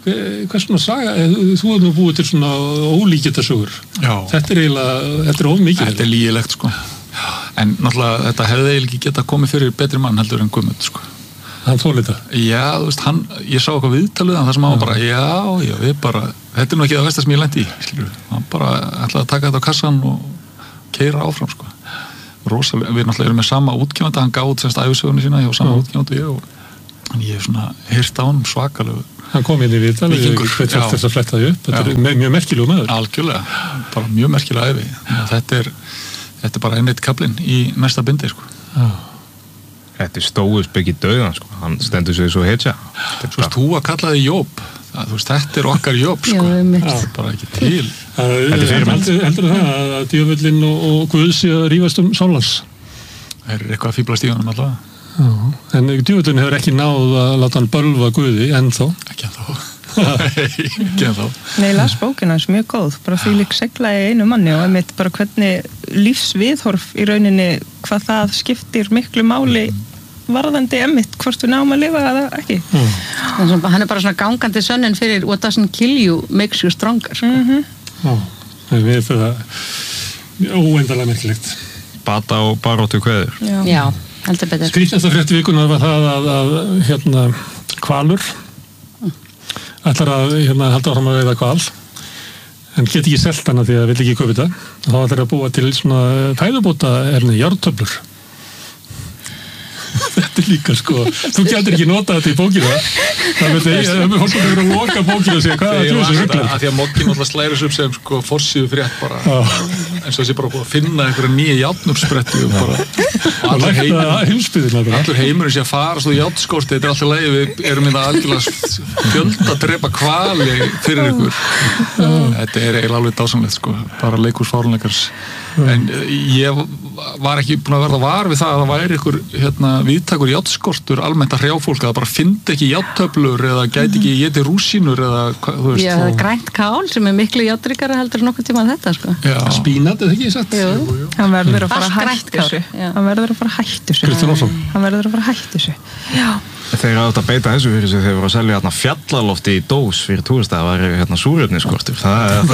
hvers svona saga, þú hefur nú búið til svona ólíkjöldasögur. Já. Þetta er eiginlega, þetta er of mikið. Þetta er lýgilegt, sko. En náttúrulega, þetta hefði eiginlega ekki getað komið fyrir betri mann heldur en Guðmund, sko. Hann þólið það? Já, þú veist, hann, ég sá eitthvað viðtalið, það sem hann bara, já, já, við bara, þetta er nú ekki það versta sem ég lendi í, skilur við. Hann bara ætlaði að taka þetta á kassan og keyra áfram, sko. Rosalega, við náttúrulega erum með sama útgefandi, hann gáði semst ævisögunni sína hjá sama útgefandi og en ég hef svona heyrt á hann svakalegu. Hann kom inn í viðtal, við veit fælt þess að fletta því upp, þetta er mjög merkilegu maður. Algjörlega, bara mjög merkilega ævi. Þetta er, þetta er bara enneitt kablinn í næsta bindi, sko. Já. Þetta er stóðusbyggi dauðan, sko. Hann stendur sig svo hetja. Svo veist, þú að kalla þig Jóp. Það, þú veist, þetta er okkar Jóp, sko. Já, þetta er bara ekki til. Þetta er fyrirmynd. Heldur það að djöfullinn og Guð sé að rífast um Sólans? Það er eitthvað að fíbla stíðanum allavega. Já, en djöfullinn hefur ekki náð að láta hann bölva Guði ennþá. Ekki ennþá. Ekki ennþá. Nei, las bókina hans mjög góð, bara því lík segla í einu manni og einmitt bara hvernig lífsviðhorf í rauninni, hvað það skiptir miklu máli varðandi emmitt, hvort við náum að lifa eða ekki. Mm. Hann er bara svona gangandi sönnun fyrir what doesn't kill you makes you stronger. Sko. Mm-hmm. Já, við erum það óendalega merkilegt. Bata og baróttu kveður. Já, Já heldur betur. Skrýtnasta frétt vikunar var það að, að hérna, hvalur ætlar að hérna, halda áfram að veiða hval en get ekki selt hana því að vill ekki kaupa þetta. Þá ætlar að búa til svona fæðubóta erni, járntöflur. Þetta er líka sko, þú gætir ekki nota þetta í bókina. Það veit ég, það er fólk að vera að loka bókina og segja hvað er það sem rugglar. Því að Moggi náttúrulega slæri upp sem sko forsíðu frétt bara, eins og þessi bara búið að finna einhverja nýja járnuppspretti og bara og lækta heimsbyðina bara. Allur heimurinn sé að fara svo járnskorti, þetta er alltaf leið, við erum í það algjörlega fjölda að drepa hvali fyrir ykkur. Þetta er eiginlega alveg dásamlegt sko, bara leikhús fáránleikans. En ég var ekki búin að verða var við það að það væri ykkur hérna, viðtakur járnskortur almennt að hrjá fólk að það bara fyndi ekki járntöflur eða gæti ekki éti rúsínur eða hvað, þú veist. Já, það er grænt kál sem er miklu járnríkara heldur en nokkuð tíma en þetta, sko. Já. Spínat, eða ekki satt? Jú, jú, jú. Hann verður að fara að Allt hætta grænt þessu. kál. Hann verður að fara að hætta þessu. Kristján Ósson. Hann verður að fara að hætta þessu. Já. Þeir átt að beita þessu fyrir sig þegar voru að selja hérna fjallalofti í dós fyrir túrista, það var hérna súrefnisskortur. Það er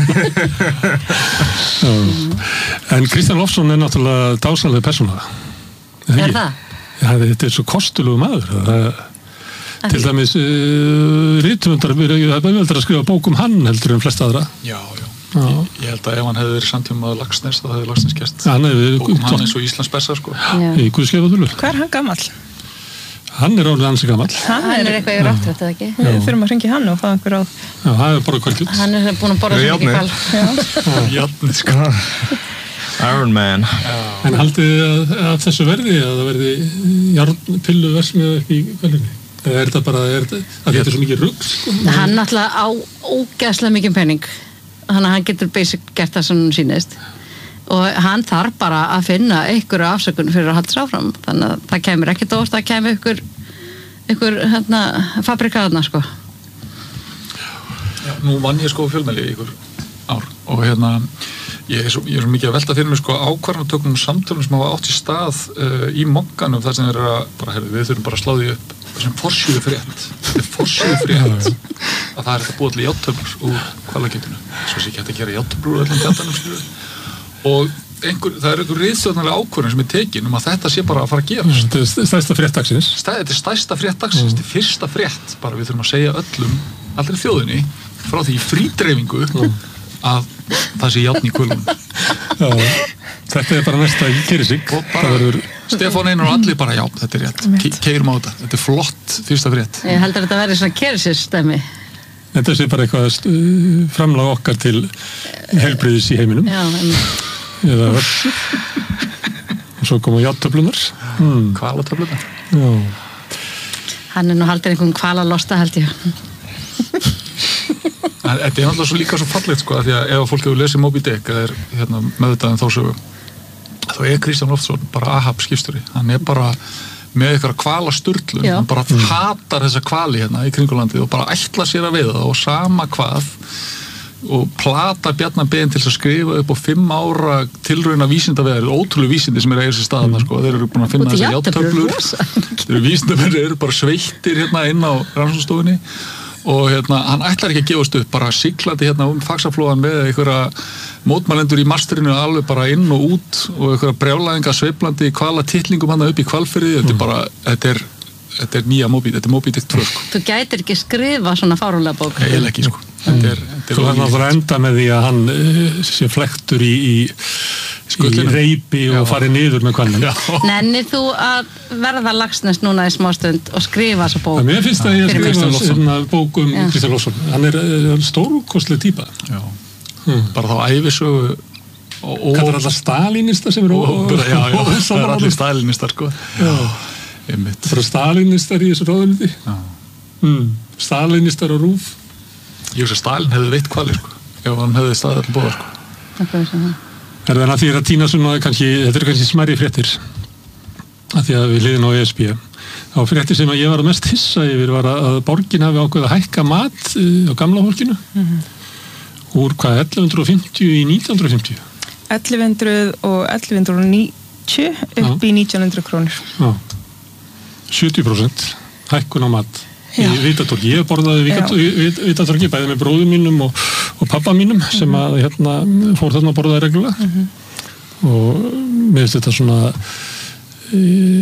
En Kristján Loftsson er náttúrulega dásamlega persóna. Er það? Já, þetta er svo kostulegu maður. Það, til dæmis uh, rithöfundar, það er veldur að skrifa bók um hann heldur en flest aðra. Já, já. Ég, ég held að ef hann hefði verið samtímaður Laxness þá hefði Laxness gert hann hefði bók um hann eins og Íslands besta sko. Í Guðskeiðaþulu. Hvað er hann gamall? Hann er orðið ansi gamall. Hann er eitthvað í ráttrætt, eða ekki? Við þurfum að hringja hann og fá einhver ráð. Já, það er bara kvöldjút. Hann er búin að borða svo mikið kval. Járnið sko. Iron Man. En haldið þið að, að þessu verði að það verði járnpillu versmiða upp í kvælinni? Eða er þetta bara, er þetta, að þetta er svo mikið rugg sko? Hann náttúrulega á ógeðslega mikið penning. Þannig að hann getur basic gert það sem hann sýnist. Og hann þarf bara að finna einhverju afsökun fyrir að halda sér áfram. Þannig að það kemur ekkert óvart að kemur ykkur, ykkur hérna, fabrikaðna sko. Já, nú vann ég sko fjölmiðli í ykkur ár og hérna ég er svo, ég er svo mikið að velta fyrir mig sko ákvarðanatökum samtölum sem hafa átt í stað uh, í Mogganum þar sem þeir eru að bara, herri, við þurfum bara að slá því upp sem forsíðu frétt. Þetta er forsíðu frétt að það er þetta búið til járntöflur úr hvalakjötinu. Svo sé ekki hægt að gera járntöflur úr öllum fjallanum skilur. Og einhver, það er einhver riðstjórnarlega ákvörðun sem er tekin um að þetta sé bara að fara að gerast. Þetta er stærsta frétt dagsins. Þetta er stærsta frétt dagsins, þetta er fyrsta frétt. Bara við þurfum að segja öllum, allri þjóðinni, frá því frídreifingu að það sé járn í kvölunum. Já, þetta er bara næsta í Kerisík. Og bara verður... Stefán Einar og allir bara, já, þetta er rétt. Ke keirum á þetta. Þetta er flott fyrsta frétt. Ég heldur að þetta verði svona Kerisík-stæmi. Þetta sé bara eitthvað uh, framlag okkar til heilbrigðis í heiminum. Já, en... Eða og svo koma járntöflunar. Hmm. Hvalatöflunar. Já. Hann er nú haldið einhvern hvalalosta held ég. Þetta er náttúrulega svo líka svo fallegt sko, því að ef fólk hefur lesið Moby Dick eða er hérna, meðvitað um þá sögu, þá er Kristján Loftsson bara Ahab skipstjóri. Hann er bara með eitthvað hvalasturlun, hann bara mm. hatar þessa hvali hérna í kringulandið og bara ætla sér að veiða það og sama hvað og plata Bjarnar Ben til að skrifa upp á fimm ára tilrauna vísindaveðar, ótrúlega vísindi sem er að eiga sér staðna sko, þeir eru búin að finna þessar járntöflur, þeir eru vísindamenn eru bara sveittir hérna inn á rannsóknarstofunni og hérna, hann ætlar ekki að gefast upp, bara siglandi hérna um Faxaflóan með einhverja mótmælendur í masterinu alveg bara inn og út og einhverja brjálæðinga sveiflandi kvala titlingum hann upp í Hvalfirði, þetta er bara, þetta er, þetta er nýja Moby, þetta er Moby Dick tvö, sko. Þú gætir ekki skrifa svona fárúlega bók. Eiginlega ekki, sko. Þetta er, þetta er Þú hann náttúrulega enda með því að hann uh, sé flektur í, í, í reipi og fari niður með hvernig. Nennir þú að verða Laxness núna í smástund og skrifa þessa bók? Mér finnst að ég skrifa svona bók um Kristján Loftsson. Hann er, er stórkostleg týpa. Já. Hmm. Bara þá ævisögu og... Kallar alltaf Stalinista sem eru og... Já, já, það er allir Stalinistar, sko. Já. Einmitt. Það eru Stalinistar í þessu ráðuneyti. Já. Hmm. Stalinistar og rúf. Ég veist að Stalin hefði veitt hvalir, sko. Ef hann hefði staðið allir bóða, sko. Það er það. Er það að því að týna svona kannski, þetta eru kannski smærri fréttir að því að við hliðin á E S B á fréttir sem að ég var að mest hissa yfir var að borgin hafi ákveð að hækka mat á gamla fólkinu mm-hmm. úr hvað, ellefu hundruð fimmtíu í nítján hundruð fimmtíu? ellefu hundruð og ellefu hundruð níutíu upp Já. Í nítján hundruð krónur. Já. sjötíu prósent hækkun á mat. Já. Í Vitatorgi, ég borðaði Vitatorgi bæði með bróðum mínum og, og pappa mínum sem að hérna fór þarna að borðaði reglulega mm-hmm. og mér finnst þetta svona e,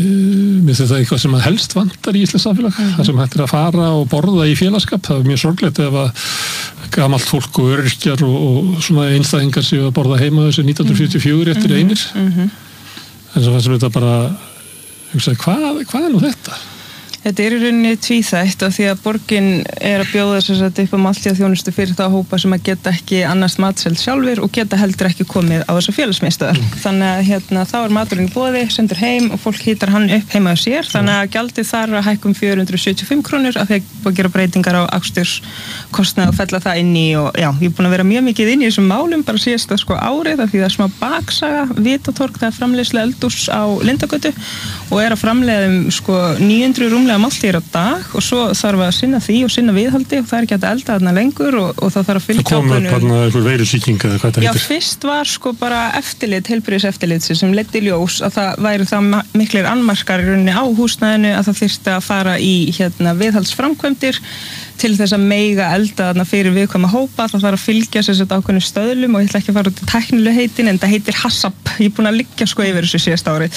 mér finnst þetta eitthvað sem að helst vantar í Íslands samfélag mm-hmm. það sem hættir að fara og borða í félagskap, það er mjög sorglegt ef að gamalt fólk og öryrkjar og, og svona einstæðingar séu að borða heima þessu nítján hundruð fjörutíu og fjögur eftir mm-hmm. einir mm-hmm. en svo fannst þetta bara hugsaði, hvað, hvað er nú þetta? Þetta er í rauninni tvíþætt af því að borgin er að bjóða þess að upp á máltíðaþjónustu fyrir þá hópa sem að geta ekki annars matseld sjálfur og geta heldur ekki komið á þessa félagsmiðstöðar. Mm. Þannig að hérna, þá er maturinn í boði, sendur heim og fólk hýtar hann upp heima á sér. Þannig að gjaldið þar að hækkum fjögur hundruð sjötíu og fimm krónur af því að búið að gera breytingar á aksturskostnað og fella það inn í og já, ég er búin að vera mjög mikið inn í þessum málum bara síðasta sko árið af því það er smá baksaga, Vitatorg, það er framleiðslu eldús á Lindagötu og er að framleiða um sko níu hundruð rúmlega máltíðir á dag og svo þarf að sinna því og sinna viðhaldi og það er ekki að elda þarna lengur og, og það þarf að fylgja ákveðnu. Það kom upp þarna einhver veirusýking eða hvað það heitir? Já, fyrst var sko bara eftirlit, heilbrigðiseftirlit sem leiddi í ljós að það væri það miklir annmarkar í rauninni á húsnæðinu að það þyrfti að fara í hérna viðhaldsframkvæmdir til þess að meiga elda þarna fyrir viðkvæma hópa, það þarf að fylgja sér þetta ákveðnu stöðlum og ég ætla ekki að fara út í tæknilega heitin en það heitir HACCP, ég er búin að liggja sko yfir þessu síðasta árið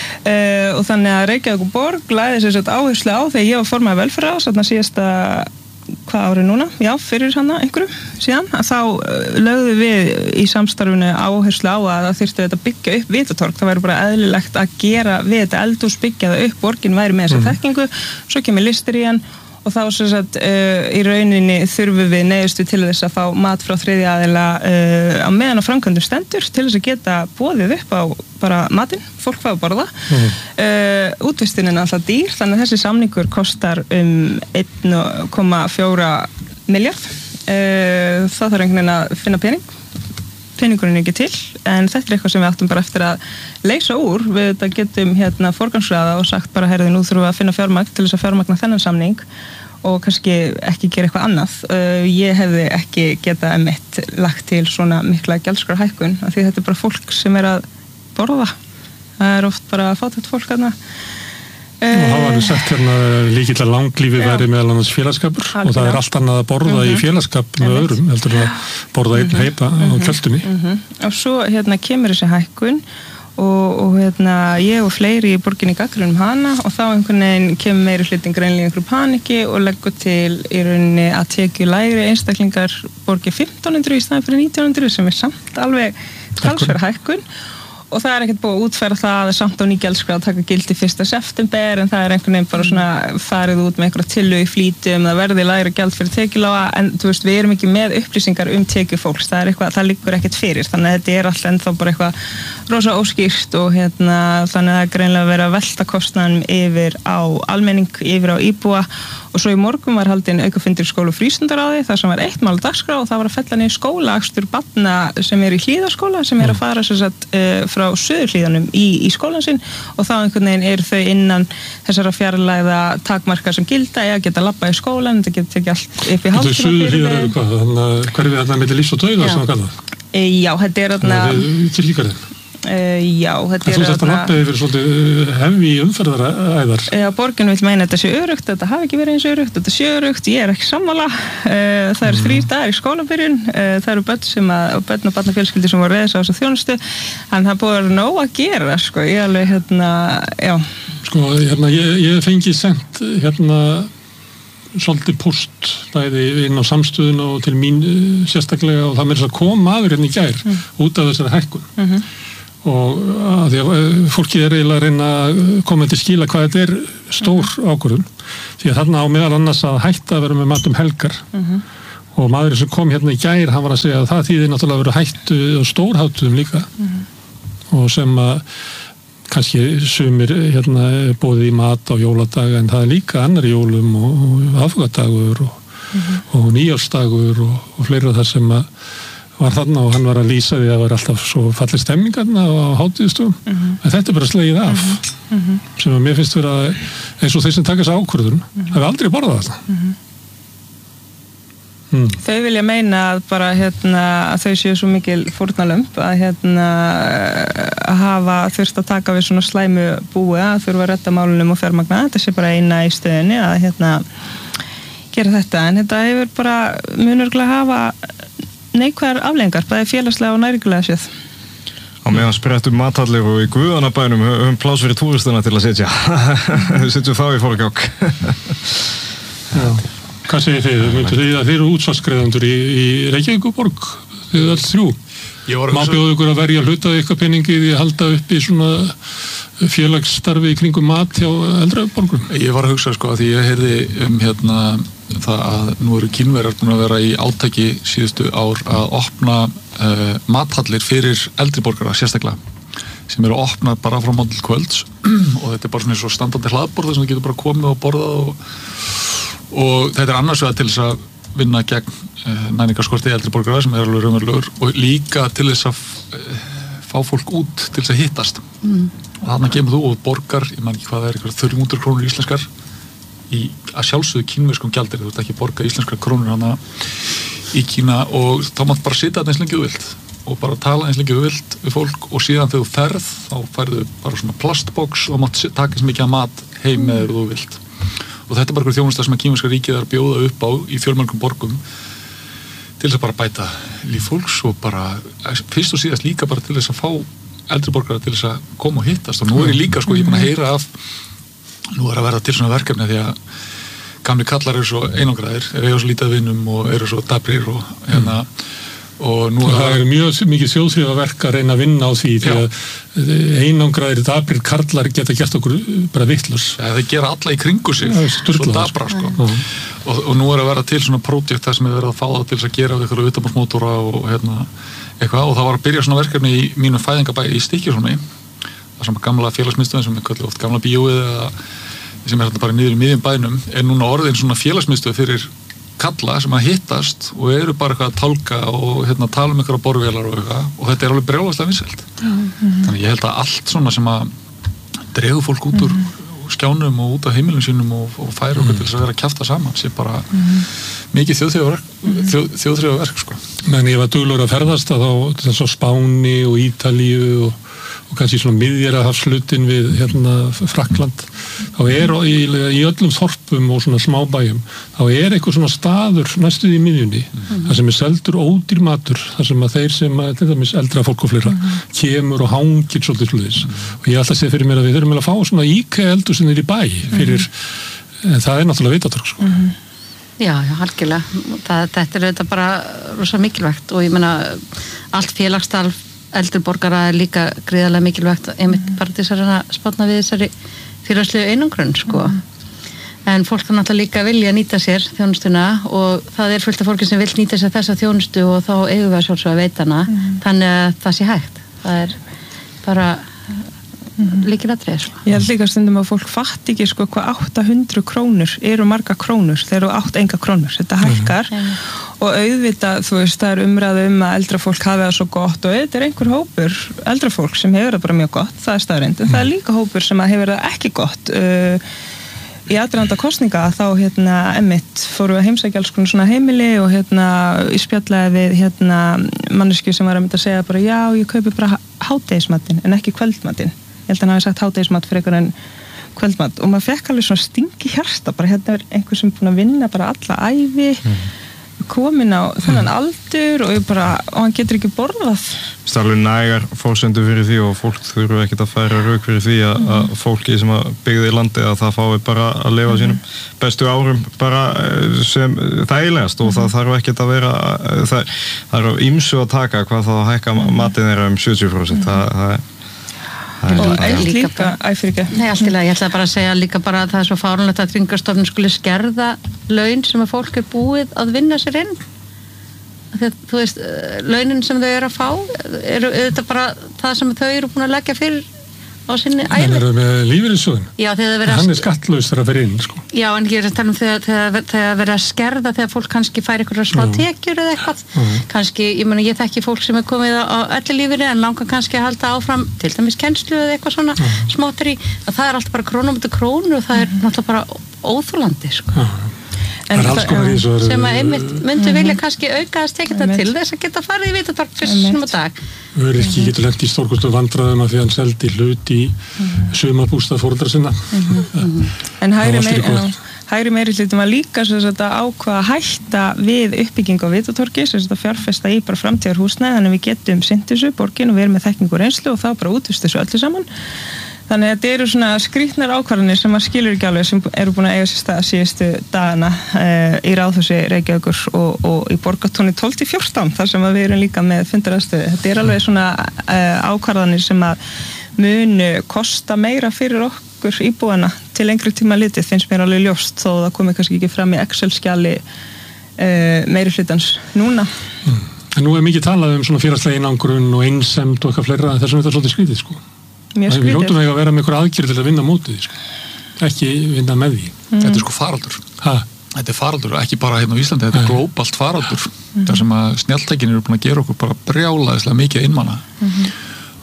uh, og þannig að Reykjavíkurborg lagði sér þetta áherslu á þegar ég var formaður velferðarráðs þarna síðasta, hvað árið núna? Já, fyrir hana einhverju síðan að þá uh, lögðu við í samstarfinu áherslu á að það þyrfti þetta byggja upp Vitatorg, það væri bara eðlilegt að gera við þetta eldhús, byggja það upp, borgin væri með þessa þekkingu, svo kemur listir í hann og þá sem sagt uh, í rauninni þurfum við neyðustu til þess að fá mat frá þriðja aðila uh, á meðan á framkvæmdum stendur til þess að geta boðið upp á bara matinn, fólk fá að borða mm. uh, útvistinn er alltaf dýr þannig að þessi samningur kostar um einn komma fjóra milljarð uh, það þarf einhvern veginn að finna pening peningurinn er ekki til, en þetta er eitthvað sem við áttum bara eftir að leysa úr við þetta getum hérna forgangsraða og sagt bara herði nú þurfum við að finna fjármagn til þess að fjármagna þennan samning og kannski ekki gera eitthvað annað uh, ég hefði ekki getað emitt lagt til svona mikla gjaldskrárhækkun af því þetta er bara fólk sem er að borða það er oft bara fátækt fólk þarna og það var sagt hérna líkilega langlífi væri meðal annars félagskapur Algjörlega. Og það er allt annað að borða mm-hmm. í félagskap með öðrum heldur en að borða einn mm-hmm. heipa mm-hmm. á kjöldunni mm-hmm. og svo hérna kemur þessi hækkun og, og hérna ég og fleiri í borginni gagnrýnum hana og þá einhvern veginn kemur meiri hlutin greinlega einhverju paniki og leggur til í rauninni að tekju lægri einstaklingar borgi fimmtán hundruð í staðinn fyrir nítján hundruð sem er samt alveg talsverð hækkun og það er ekkert búið að útfæra það að samt á nýgjaldskrá að taka gildi fyrsta september en það er einhvern veginn bara svona farið út með einhverja tillu í flýtum það verði lægra gjald fyrir tekjulága en þú veist við erum ekki með upplýsingar um tekju fólks það er eitthvað, það liggur ekkert fyrir þannig að þetta er alltaf ennþá bara eitthvað rosa óskýrt og hérna þannig að það er greinlega verið að velta kostnaðanum yfir á almenning, yfir á íbúa og svo í morgun var haldin aukafundur skóla og frístundaráði þar sem var eitt mál dagskrá og það var að fella niður skólaakstur barna sem er í Hlíðaskóla sem er að fara sem sagt, uh, frá Suðurhlíðanum í, í skólan sinn og þá einhvern veginn eru þau innan þessara fjarlægða takmarka sem gilda eða geta labba í skólan þetta getur ekki allt upp í hálftíma Suðurhlíðar eru hvað? Hver er við þarna með lífs og dauða sem það kalla? E, já, þetta er þarna Kirkjugarðinn Uh, já, þetta er... Þú sérst að lappa yfir svolítið hefði umferðaræðar. Já, borgin vil meina þetta sé örugt, þetta hafi ekki verið eins örugt, þetta sé örugt, ég er ekki sammála. Uh, það eru mm. þrír dagar í skólabyrjun, uh, það eru börn sem að, og börn og barnafjölskyldur sem voru reyðis á þessu þjónustu, en það búið að vera nóg að gera, sko, ég alveg, hérna, já. Sko, hérna, ég, ég fengi sent, hérna, svolítið post bæði inn á samstöðun og til mín sérstaklega og það með þess að koma aður hérna í gær mm. út af þessari hækkun. Mm-hmm. Og að því að fólki er eiginlega að reyna að koma til skila hvað þetta er stór ákvörðun því að þarna á meðal annars að hætta að vera með mat um helgar uh-huh. og maðurinn sem kom hérna í gær hann var að segja að það þýðir náttúrulega að vera hættu og stórháttuðum líka uh-huh. og sem að kannski sumir hérna bóðið í mat á jóladaga en það er líka annar í jólum og, og aðfugadagur og, uh-huh. og nýjársdagur og, og fleira þar sem að var þarna og hann var að lýsa því að það var alltaf svo fallið stemmingarna á hátíðistugum uh-huh. en þetta er bara slegið af uh-huh. sem að mér finnst vera eins og þeir sem taka þessu ákvörðun uh-huh. hafi aldrei borðað þetta uh-huh. hmm. Þau vilja meina að bara hérna að þau séu svo mikil fórnarlömb að hérna að hafa þurft að taka við svona slæmu búi að þurfa að redda málunum og fjármagna þetta sé bara eina í stöðinni að hérna gera þetta en þetta hefur bara munurglega hafa neikvæðar afleiðingar, bæði félagslega og næringulega séð. Á meðan sprettum mathallir og í Guðanabænum höfum pláss fyrir túristina til að setja. Við setjum þá í fólkjálk. Hvað segir þið? Myndu þið að þið eru útsvarsgreiðandur í, í Reykjavíkurborg? Þið eru alls þrjú. Má bjóðu ykkur að verja hluta ykkar peningi því að halda upp í svona félagsstarfi í kringum mat hjá eldra borgum? Ég var að hugsa sko að því ég heyrði um hérna það að nú eru Kínverjar búin að vera í átaki síðustu ár að opna uh, mathallir fyrir eldri borgara sérstaklega sem eru að opna bara frá morgun til kvölds og þetta er bara svona eins og standandi hlaðborð sem þú getur bara komið og borðað og, og þetta er annars vegar til þess að vinna gegn uh, næringarskorti eldri borgara sem er alveg raunverulegur og líka til þess að uh, fá fólk út til þess að hittast mm. og þarna kemur þú og borgar, ég man ekki hvað það er, eitthvað þrjú hundruð krónur íslenskar í að sjálfsögðu kínverskum gjaldeyri, þú ert ekki að borga íslenskar krónur hana í Kína og þá mátt bara sitja þarna eins lengi þú vilt og bara tala eins lengi þú vilt við fólk og síðan þegar þú ferð þá færðu bara svona plastbox og mátt taka eins mikið mat heim með þér þú vilt og þetta er bara einhver þjónusta sem að kínverska ríkið er að bjóða upp á í fjölmörgum borgum til þess að bara bæta líf fólks og bara fyrst og síðast líka bara til þess að fá eldri borgara til þess að koma og hittast og nú er ég líka sko, ég er búin að heyra af nú er að verða til svona verkefni því að gamli kallar eru svo einangraðir eru svo lítið vinnum og eru svo dabrir og hérna og nú og það er mjög mikið þjóðþrifaverk að reyna að vinna á því því að einangraðir dabrir kallar geta gert okkur bara vitlaus. Ja, þeir gera alla í kringu sig svo dabra sko og, og nú er að verða til svona prójekt þar sem er verið að fá það til þess að gera við ykkur utanbúrsmótora og hérna eitthvað og það var að byrja svona verkefni í mínu fæðingabæ í Stykkishólmi það sem gamla félagsmiðstöðin sem er kallið oft gamla bíóið eða sem er hérna bara niður í miðjum bænum er núna orðin svona félagsmiðstöð fyrir kalla sem að hittast og eru bara eitthvað að tálka og hérna tala um ykkur á borvélar og eitthvað og þetta er alveg brjálæðislega vinsælt mm-hmm. þannig ég held að allt svona sem að dregur fólk út úr mm-hmm. skjánum og út af heimilum sínum og, og færa okkur mm-hmm. til þess að vera að kjafta saman sem bara mm-hmm. mikið þjóðþrifaverk mm-hmm. þjóð, þjóðþrifaverk sko. Men ég var duglegur að ferðast að þá þess að Spáni og Ítalíu og og kannski svona miðjarðarhafslutin við hérna Frakkland þá er í, í öllum þorpum og svona smábæjum þá er eitthvað svona staður næstuð í miðjunni mm-hmm. þar sem er seldur ódýr matur þar sem að þeir sem að þetta er eldra fólk og fleira mm-hmm. kemur og hangir svolítið sluðis mm-hmm. og ég ætla að segja fyrir mér að við þurfum að fá svona IKEA eldur sem er í bæ fyrir mm-hmm. það er náttúrulega vitatorg sko. mm-hmm. Já, já, algjörlega það, þetta er þetta bara rosa mikilvægt og ég meina allt félagsstarf eldri borgara er líka gríðarlega mikilvægt einmitt mm. bara til þess að spátna við þessari félagslegu einangrun sko. Mm. En fólk kan náttúrulega líka vilja nýta sér þjónustuna og það er fullt af fólki sem vil nýta sér þessa þjónustu og þá eigum við að sjálfsögða að veita hana mm. þannig að það sé hægt það er bara mm. lykilatriði sko. Ég held líka stundum að fólk fatt ekki sko hvað átta hundruð krónur eru marga krónur þegar þú átt enga krónur þetta hækkar mm. og auðvitað, þú veist, það er umræðu um að eldra fólk hafi það svo gott og þetta er einhver hópur eldra fólk sem hefur það bara mjög gott, það er staðreynd, en mm. það er líka hópur sem hefur það ekki gott uh, í aðdraganda kosninga þá hérna Emmitt fóru að heimsækja alls konar svona heimili og hérna í spjallaði við hérna manneskju sem var að mynda að segja bara já, ég kaupi bara hádegismatinn en ekki kvöldmatinn. Ég held að hann hafi sagt hádegismat fyrir einhvern en kvöldmat og maður fekk alveg svona stingi hjarta bara hérna er einhver sem búin að vinna bara alla ævi mm. komin á þennan aldur og, bara, og hann getur ekki borðað. Það er alveg nægar fórsendur fyrir því og fólk þurfa ekkert að færa rauk fyrir því að, mm. að fólki sem byggði í landi að það fái bara að lifa sínum bestu árum bara sem þægilegast og mm. það þarf ekkert að vera það, það er ýmsu að taka hvað þá hækka matinn þeirra um sjötíu prósent það, það er og eitt líka, æfyrir ekki. Nei, allt í lagi, ég ætla bara að segja líka bara að það er svo fáránlegt að Tryggingastofnun skuli skerða laun sem að fólk er búið að vinna sér inn. Þegar, þú veist, launin sem þau eru að fá eru þetta bara það sem þau eru búin að leggja fyrir á sinni ævi. En eru með lífeyrissjóðinn? Já, þegar það verið að... Hann er skattlaus þegar það fyrir inn, sko. Já, en ég er að tala um þegar, þegar, þegar verið að skerða þegar fólk kannski fær einhverja smá tekjur eða eitthvað. Mm. Kannski, ég meni, ég þekki fólk sem er komið á ellilífeyri en langar kannski að halda áfram til dæmis kennslu eða eitthvað svona mm. smáttur í að það er alltaf bara krónu mútið krónu og það er náttúrulega bara óþolandi, sko. Mm. En það er alls konar í svo sem að einmitt myndi vilja kannski auka að stekja þetta til þess að geta farið í Vitatorg fyrst sem að dag. Öryrki getur lent í stórkostum vandræðum að því hann seldi hlut í sumarbústað foreldra sinna. En hægri meiri, hægri meiri hlutum að líka svo að ákvaða að hætta við uppbygging á Vitatorgi, svo að fjárfesta í bara framtíðarhúsnæði, þannig að við getum sinnt þessu borgin og við erum með þekkingu og reynslu og þá bara útvist þessu öllu saman. Þannig að þetta eru svona skrýtnar ákvarðanir sem maður skilur ekki alveg sem eru búin að eiga sér stað síðustu dagana uh, í Ráðhúsi Reykjavíkur og, og í Borgartúni tólf til fjórtán þar sem að við erum líka með fundaraðstöðu. Þetta er alveg svona uh, ákvarðanir sem að munu kosta meira fyrir okkur íbúana til lengri tíma litið finnst mér alveg ljóst þó það komi kannski ekki fram í Excel-skjali uh, meiri hlutans núna. Mm. En nú er mikið talað um svona félagslega einangrun og einsemd og eitthvað fleira þessum þetta er svolítið skrítið sko. Við lótum ekki að vera með einhver aðgerð til að vinna mótið, sko. Ekki vinna með því. Mm. Þetta er sko faraldur. Ha? Þetta er faraldur, ekki bara hérna á Íslandi, þetta er glóbalt faraldur. Mm. Þar sem að snjalltækin eru búin að gera okkur bara brjálæðislega mikið einmanna. Mm-hmm.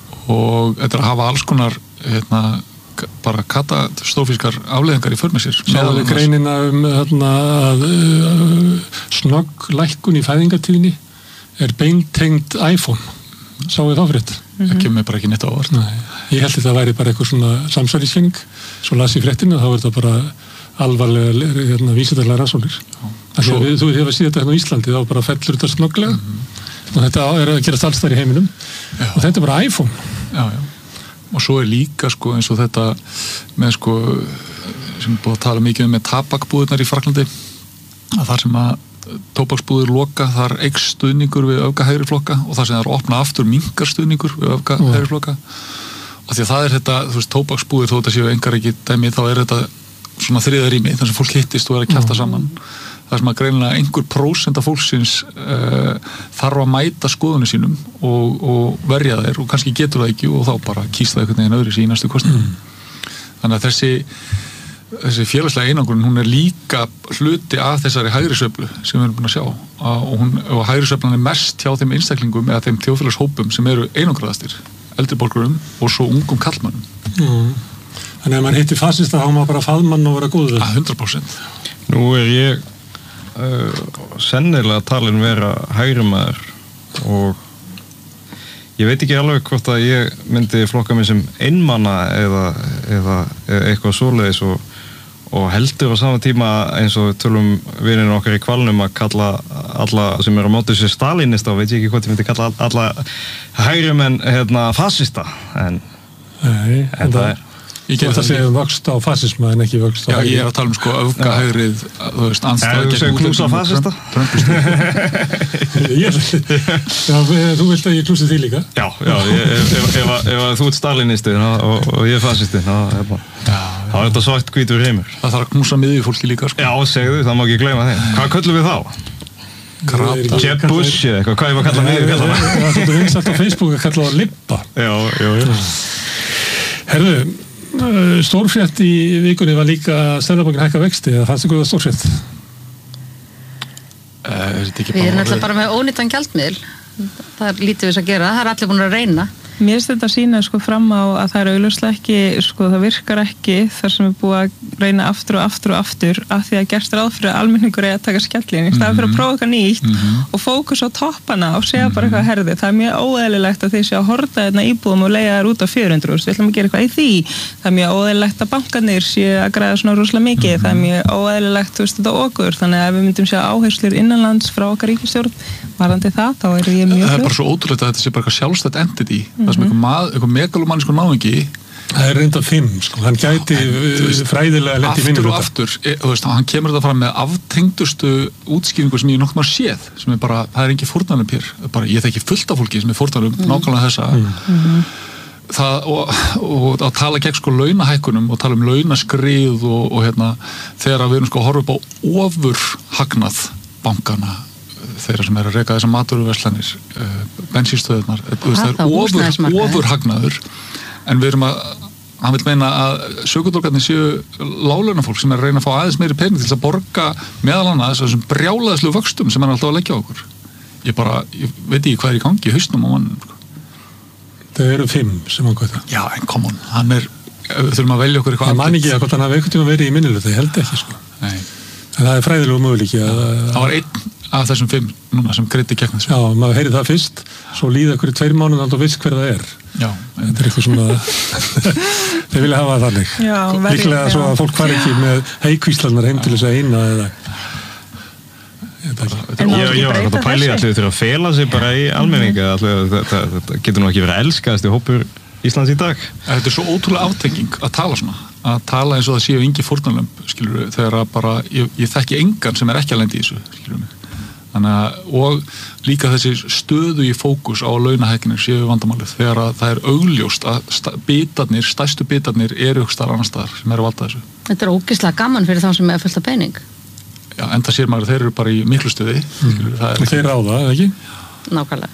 Og þetta er að hafa alls konar hérna, bara katastrófískar afleiðingar í för með sér. Sáðu við greinina um hérna, að uh, snögg lækkun í fæðingartíðinni er beintengt iPhone. Sáu þið þá fyrir þetta? Mm-hmm. Það kemur bara ekki neitt á óvart. Nei, ég held að það væri bara eitthvað svona samsæriskenning, svo las ég fréttinu og þá er þetta bara alvarlega hérna, vísindarlega rannsóknir. Svo... Við, þú hefur síðan þetta hérna á Íslandi, þá bara fellur þetta snögglega mm-hmm. og þetta er að gerast alls þar í heiminum já. Og þetta er bara iPhone. Já, já. Og svo er líka sko eins og þetta með sko, sem er búið að tala mikið um með tabakbúðirnar í Fraklandi, að þar sem að tóbaksbúðir loka, þar eykst stuðningur við öfga hægri flokka og þar sem það er opna aftur minkar stuðningur við öfga mm. hægri flokka og því að það er þetta, þú veist, tóbaksbúðir þó þetta séu engar ekki dæmi, þá er þetta svona þriða rými, þar sem fólk hittist og er að kjafta mm. saman, þar sem að greinilega einhver prósent af fólksins uh, þarf að mæta skoðunni sínum og, og verja þeir og kannski getur það ekki og þá bara kýst það einhvern veginn öðru í næstu kostningum. Mm. Þannig að þessi þessi félagslega einangrun, hún er líka hluti af þessari hægrisveiflu sem við erum búin að sjá og, hún, og hægrisveiflan er mest hjá þeim einstaklingum eða þeim þjóðfélagshópum sem eru einangraðastir, eldri borgurum og svo ungum kallmannum. Mm. Þannig að mann hittir fasista þá má bara faðmann og vera góður. Að hundrað prósent. Nú er ég uh, sennilega talin vera hægrimaður og ég veit ekki alveg hvort að ég myndi flokka mig sem einmanna eða, eða, eða eitthvað svoleiðis og og heldur á sama tíma eins og tölum vininu okkar í Hvalnum að kalla alla sem eru á móti sér stalinista og veit ég ekki hvort ég myndi kalla alla hægri menn hérna fasista en, Nei, en það er Ég get að segja vöxt á fasisma en ekki vöxt Já, á ég er að tala um sko öfga hægrið, þú veist, andstæða gegn útlendingum. Knúsa fasista? Þú vilt að ég knúsi því líka? Já, já, ef þú ert stalinisti og ég er fasisti, þá er þetta svart hvítur heimur. Það þarf að knúsa miðju fólki líka, sko. Já, segðu, það má ekki gleyma þeim. Hvað köllum við þá? Krata. Jeb Bush eða eitthvað, hvað er að kalla miðju? Það er vinsælt á Facebook að kalla það Libba. Já, já, já. Herðu, stórfrétt í vikunni var líka Seðlabankinn hækka vexti, eða fannst ykkur það stórfrétt? Uh, Við erum alltaf bara með ónýtan gjaldmiðl, það er lítið við að gera, það er allir búin að reyna. Mér finnst þetta að sína sko fram á að það er augljóslega ekki, sko það virkar ekki þar sem er búið að reyna aftur og aftur og aftur af því að gerst ráð fyrir að almenningur er að taka skellin í staðan fyrir að prófa eitthvað nýtt mm-hmm. og fókus á toppana og segja bara eitthvað herði. Það er mjög óeðlilegt að þið sé að horta hérna íbúðum og leiða þær út á fjögur hundruð þúsund. Við ætlum að gera eitthvað í því. Það er mjög óeðlilegt að bankarnir sé að græða svona rosalega mikið. Mm-hmm. Það er mjög óeðlilegt, þú veist, þetta okur. Þannig að ef við myndum sjá áherslur innanlands frá okkar ríkisstjórn varðandi það, þá er ég mjög Það er bara svo ótrúlegt að þetta sé bara eitthvað sjálfstætt entity. Mm-hmm. Það sem eitthvað megalomanniskur náungi Það er reynda fimm, sko, hann gæti veist, fræðilega lendi minni aftur og aftur, e, þú veist, hann kemur þetta fram með aftengdustu útskýringu sem ég nokkuð maður séð, sem er bara, það er ekki fórnarlömb hér, bara ég þekki fullt af fólki sem er fórnarlömb, mm. nákvæmlega þessa mm. það, og, og að tala gegn sko launahækkunum og tala um launaskrið og, og hérna, þegar við erum sko að horfa upp á ofurhagnað bankana, þeirra sem er að reka þessar matvöruverslanir, uh, bensínstöðunar, það er ofur, ofurhagnaður. En við erum að, hann vil meina að sökudólgarnir séu láglaunafólk sem er að reyna að fá aðeins meiri pening til að borga meðal annars þessum brjálæðislu vöxtum sem hann er alltaf að leggja á okkur. Ég bara, ég veit ekki hvað er í gangi í hausnum á mannum. Það eru fimm sem hann gæta. Já, en come on, hann er, við þurfum að velja okkur eitthvað. Það man ekki að hvort hann hafi einhvern tíma verið í minniluta, ég held ekki sko. Nei. En það er fræðilegu möguleiki að... Það var einn af þessum fimm núna sem greiddi gegn þessu. Já, maður heyri það fyrst, svo líða ykkur í tveir mánuð og viss hver það er. Já. Þetta er eitthvað svona, þeir vilja hafa það þannig. Já, verið. Líklega svo að fólk fari ekki með heikvíslarnar heim til þess að eina eða... Ég, ég var að pæli allir þurfa að fela sig bara í almenninga, þetta getur nú ekki verið að elskaðast í hópur Íslands í dag. Þetta er svo ótrúlega aftenging að tala svona, að tala eins og það séu engi fórnarlömb, skilur við, þegar að bara, ég, ég þekki engan sem er ekki að lendi í þessu, skilur við mig. Þannig að, og líka þessi stöðu í fókus á launahækkinir séu vandamálið, þegar að það er augljóst að sta, bitarnir, stærstu bitarnir eru ykkur starf annar staðar sem eru að valda þessu. Þetta er ógeðslega gaman fyrir þá sem er fullt af pening. Já, enda sér maður að þeir eru bara í miklu stuði. Mm. Og þeir ráða, eða ekki? Nákvæmlega.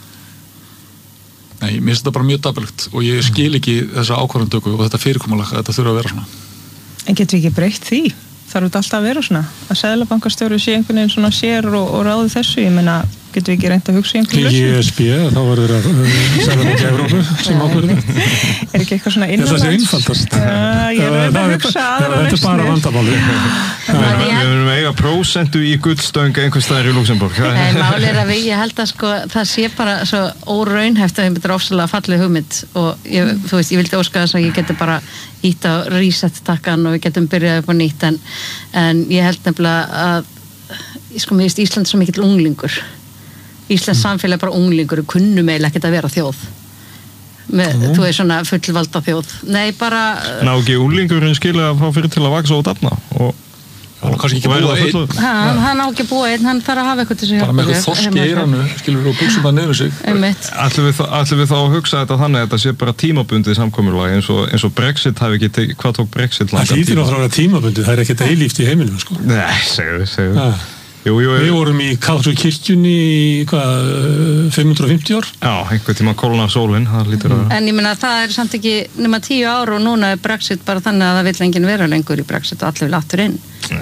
Nei, mér finnst þetta bara mjög dapurlegt og ég skil ekki þessa ákvarðandöku og þetta fyrirkomulag að þetta þurfa að vera svona. En getur við ekki breytt því? Þarf þetta alltaf að vera svona? Að seðlabankastjóri sé einhvern veginn svona sér og, og ráði þessu, ég meina, getur við ekki reynt að hugsa í einhverju lausn? Í E S B, þá verður það seðlabanki Evrópu sem ákvörður. Er ekki eitthvað svona innanlands? Það sé einfaldast. Já, ég er að hugsa aðra lausnir. Þetta er bara vandamáli. Við erum eiga prósentu í guldstöng einhvers staðar í Luxemburg. Nei, máli er að við, ég held að sko, það sé bara svo óraunhæft að þetta er ofsalega fallið hugmynd og ég, þú veist, ég vildi óska þess að ég geti bara ítt á reset-takkan og við getum byrjað upp á nýtt en, en ég held nefnilega að sko, mér finnst Ísland svo mikill unglingur. Íslands samfélag er bara unglingur og kunnum eiginlega ekkert að vera þjóð. Með, mm. Þú er svona fullvalda þjóð. Nei, bara... Ná ekki unglingurinn skilja að fá fyrir til að vaksa og dafna og... Hann kannski ekki búa einn. Hann, hann á ekki búa einn, hann þarf að hafa eitthvað til þess að hjálpa. Bara með eitthvað þorski í eiranu, skilur við og buksum það niður sig. Ætlum við, við þá að hugsa þetta þannig að þetta sé bara tímabundið samkomulag eins og, eins og Brexit hafi ekki tekið, hvað tók Brexit langan tíma? Það hlýtur náttúrulega tímabundið, það er ekkert eilíft í heiminum, sko. Nei, segðu, segðu. Jú, jú, við vorum í Kátru kirkjunni í hvað, fimm hundruð og fimmtíu ár? Já, einhvern tíma kólnar sólinn, það lítur að vera. En ég meina það er samt ekki nema tíu ár og núna er Brexit bara þannig að það vill enginn vera lengur í Brexit og allir vil aftur inn.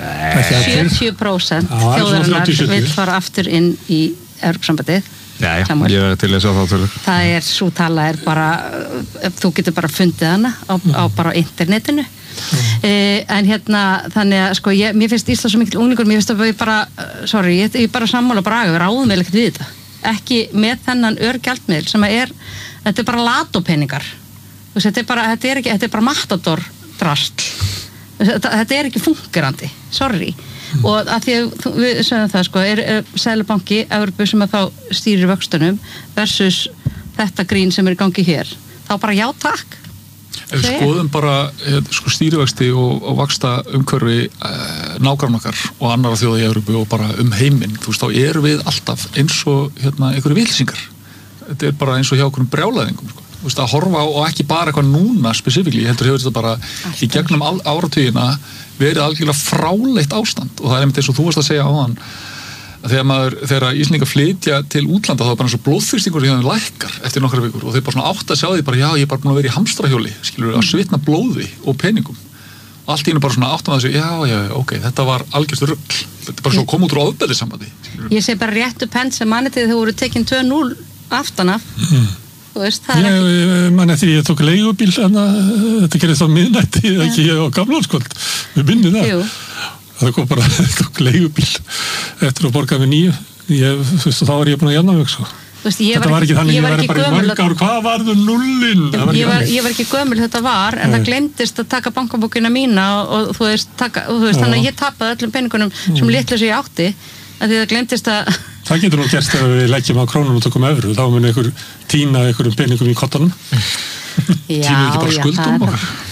sjötíu prósent þjóðarinnar vill fara aftur inn í Evrópusambandið. Já, já, ég verði til að sjá þá tölur. Það er, svo tala er bara, þú getur bara fundið hana á, á bara internetinu. Mm. Eh, en hérna þannig að sko ég, mér finnst Ísland svo mikil unglingur mér finnst að ég bara, sorry, ég, ég bara sammála Braga, við ráðum vel ekkert við þetta ekki með þennan örgjaldmiðl sem að er, þetta er bara latopeningar þetta er bara, þetta er ekki, þetta er bara matador drastl þetta, þetta er ekki fungerandi, sorry mm. og að því að við sögum það sko er, er Seðlabanki, Evrópu sem að þá stýrir vöxtunum versus þetta grín sem er í gangi hér þá bara já takk Ef við skoðum bara sko, stýrivexti og, og vaksta umhverfi eh, nágrann okkar og annara þjóða í Evrópu og bara um heiminn, þú veist, þá erum við alltaf eins og hérna, einhverju vilsingar. Þetta er bara eins og hjá einhverjum brjálæðingum, sko. Þú veist, að horfa á og ekki bara eitthvað núna spesifíkli, ég heldur hefur þetta bara Alltaf. Í gegnum áratugina verið algjörlega fráleitt ástand og það er einmitt eins og þú varst að segja á þann að þegar maður, þegar Íslendingar flytja til útlanda þá er bara eins og blóðþrýstingur sem þeim lækkar eftir nokkra vikur og þeir bara svona átt að sjá því bara já, ég er bara búin að vera í hamstrahjóli, skilur að svitna blóði og peningum. Allt í hennu bara svona átt að þessu, já, já, ok, þetta var algjörst rugl. Þetta er bara svo komið út úr ofbeldissambandi. Ég segi bara réttu penn sem mannetið þau voru tekin tvö núll aftan af. Mm. þú veist, það er ég, ekki ég man eftir ég tók leigubíl hana, þetta gerist á miðnætti ja. ekki á gamlárskvöld við minnum það Jú. það kom bara, tók leigubíl eftir að borga með nýju ég, þú veist, þá var ég búin að janna mig sko. Veist, þetta var ekki þannig, ég var bara í mörg ár hvað varðu nullin var ég, var, ég var ekki gömul þetta var en Nei. það glemdist að taka bankabókina mína og, og þú veist, taka, þú veist þannig að ég tapaði öllum peningunum sem litlu sem ég átti að því það glemdist að það getur nú gerst ef við leggjum á krónun og tökum evru þá mun einhver tína einhverjum peningum í kottanum tína ekki bara skuldum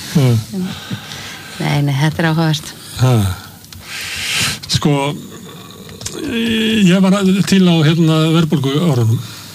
nei, nei, þetta er áhugavert sko ég var til á hérna verðbólgu árunum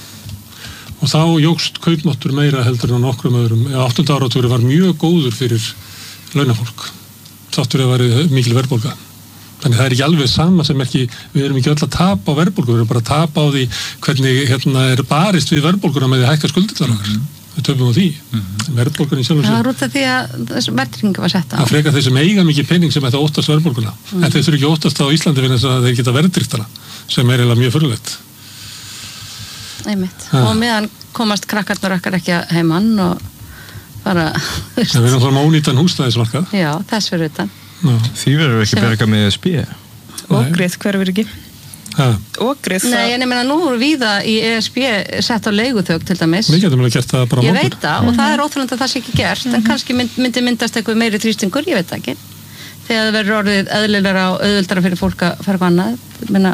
og þá jógst kaupmáttur meira heldur en á nokkrum öðrum. áttunda áratugurinn var mjög góður fyrir launafólk. Þáttur að væri mikil verðbólga. Þannig það er ekki alveg sama sem ekki, við erum ekki öll að tapa á verðbólgu, við erum bara að tapa á því hvernig hérna er barist við verðbólguna með því að hækka skuldirnar okkar. Mm. Við töfum á því. Mm. Verðbólgan í sjálfum sér. Það var út af því að þessu verðtryggingu var sett á. Það frekar þeir sem eiga mikið pening sem ætti að óttast verðbólguna. Mm. En þeir þurfi ekki óttast á Íslandi fyrir þess að þeir geta verðtryggtana, sem er eiginlega mjög furðulegt. Einmitt. Og meðan komast krakkarnar okkar ekki heimann og bara Það verður alltaf ónýtan húsnæðismarkað. Já, þess fyrir utan. Því verður ekki berga með E S B. Ógrið, hver verður ekki? Ógrið. Nei, en ég meina nú eru víða í E S B sett á leiguþök til dæmis. Við getum alveg gert það bara á Ég morgun. veit það, og það er óþolandi að það sé ekki gert, en kannski mynd, myndi myndast eitthvað meiri þrýstingur, ég veit það ekki. Þegar það verður orðið eðlilegra og auðveldara fyrir fólk að fara hvað annað. Meina,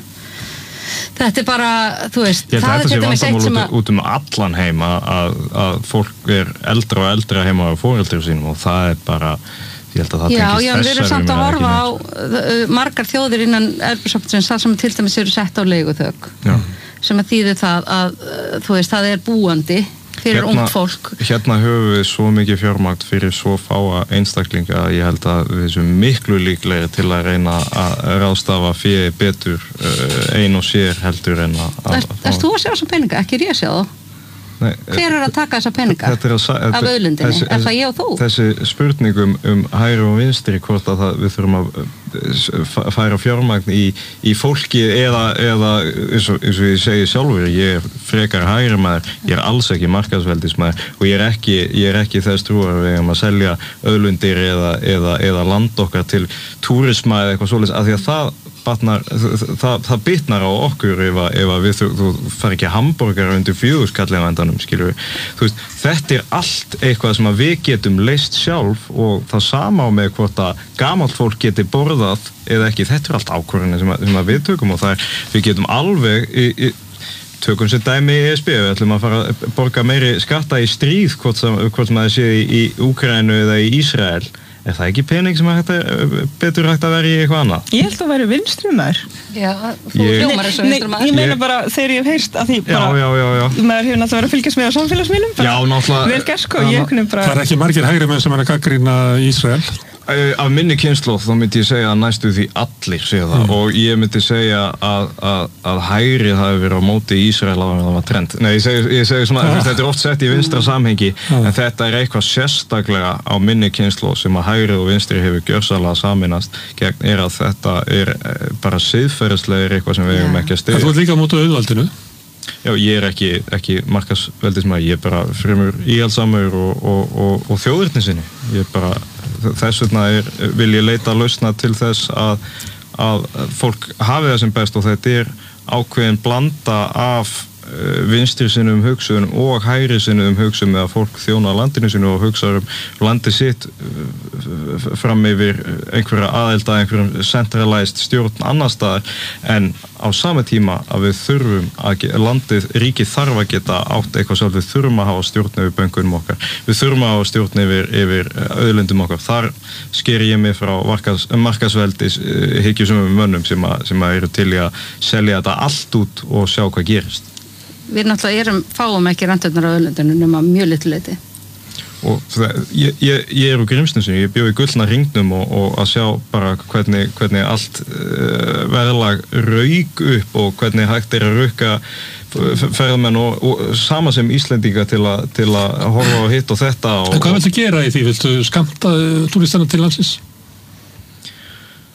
þetta er bara, þú veist, það er til dæmis eitt sem að út um allan heim að, að fólk er eldra og eldra heima á foreldrum sínum og það er bara, ég held að það já, tengist já, við erum samt að horfa á uh, margar þjóðir innan Evrópusambandsins þar sem til dæmis eru sett á leiguþök já. sem að þýðir það að uh, þú veist, það er búandi fyrir hérna, ungt fólk. Hérna höfum við svo mikið fjármagn fyrir svo fáa einstaklinga að ég held að við sem miklu líklegir til að reyna að ráðstafa fyrir betur uh, ein og sér heldur en að... Erst þú að sjá þessa peninga? Ekki er ég að sjá þá? Nei, Hver er að taka þessa peninga að, af auðlindinni? Þessi, er það ég og þú? Þessi spurningum um hægri og vinstri hvort að það, við þurfum að færa fjármagn í, í fólki eða, eða eins, og, eins og ég segi sjálfur, ég er frekar hægri maður, ég er alls ekki markaðsveldismaður og ég er ekki, ég er ekki þess trúar við um að selja auðlindir eða, eða, eða land okkar til túrisma eða eitthvað svoleiðis, af því að það Batnar, það, það bitnar á okkur ef að, ef að við, þú, þú fær ekki hambúrgar undir fjögurskallið vandanum, skilur við. Þú veist, þetta er allt eitthvað sem að við getum leyst sjálf og það sama á með hvort að gamalt fólk geti borðað eða ekki, þetta er allt ákvörðinni sem, sem að við tökum og það er, við getum alveg í, í, tökum sem dæmi í E S B, við ætlum að fara að borga meiri skatta í stríð hvort sem, hvort sem það sé í, í Úkraínu eða í Ísrael. Er það ekki pening sem hægt að, betur hægt að vera í eitthvað annað? Ég held að vera vinstrumar. Já, þú hljómar þessu vinstrumar. Ég meina bara, þegar ég hef heyrst að því bara, já, já, já, já. maður hefur náttúrulega verið að fylgjast með á samfélagsmiðlum. Já, náttúrulega. Vel gert sko, ég kunni bara... Það er ekki margir hægri menn sem er að gagnrýna Ísrael. Af minni kynslóð þá myndi ég segja að næstu því allir segja það mm. og ég myndi segja að, að, að hægrið hafi verið á móti Ísrael á að það var trend. Nei, ég segi, ég segi svona, ja. Þetta er oft sett í vinstra samhengi ja. En þetta er eitthvað sérstaklega á minni kynslóð sem að hægrið og vinstri hefur gjörsamlega saminast gegn er að þetta er bara siðferðislega er eitthvað sem við hefum ja. Ekki að styðja. Þú ert líka á móti auðvaldinu? Já, ég er ekki, ekki markaðsveldismæður, ég er bara fremur íhaldsamur og, og, og, og þjóðirni sinni. Ég er bara, þess vegna er, vil ég leita lausna til þess að, að fólk hafi það sem best og þetta er ákveðin blanda af vinstri sinni um hugsun og hægri sinni um hugsun með að fólk þjóna landinu sinu og hugsa um landi sitt fram yfir einhverja aðelda, einhverjum centralized stjórn annar staðar en á sama tíma að við þurfum að landið, ríkið þarf að geta átt eitthvað sjálf, við þurfum að hafa stjórn yfir bönkunum okkar, við þurfum að hafa stjórn yfir, yfir auðlindum okkar, þar sker ég mig frá markas, markasveldis hyggjusumum mönnum sem að, sem að eru til í að selja þetta allt út og sjá hvað gerist. Við náttúrulega erum, fáum ekki randurnar á auðlindinu nema mjög litlu leyti. Og það, ég, ég, ég er úr Grímsnesinu, ég bjó í gullna hringnum og, og að sjá bara hvernig, hvernig allt uh, verðlag rauk upp og hvernig hægt er að rauka ferðamenn og, og sama sem Íslendinga til, a, til að horfa á hitt og þetta. Og, en hvað viltu gera í því? Viltu skamta túristana til landsins?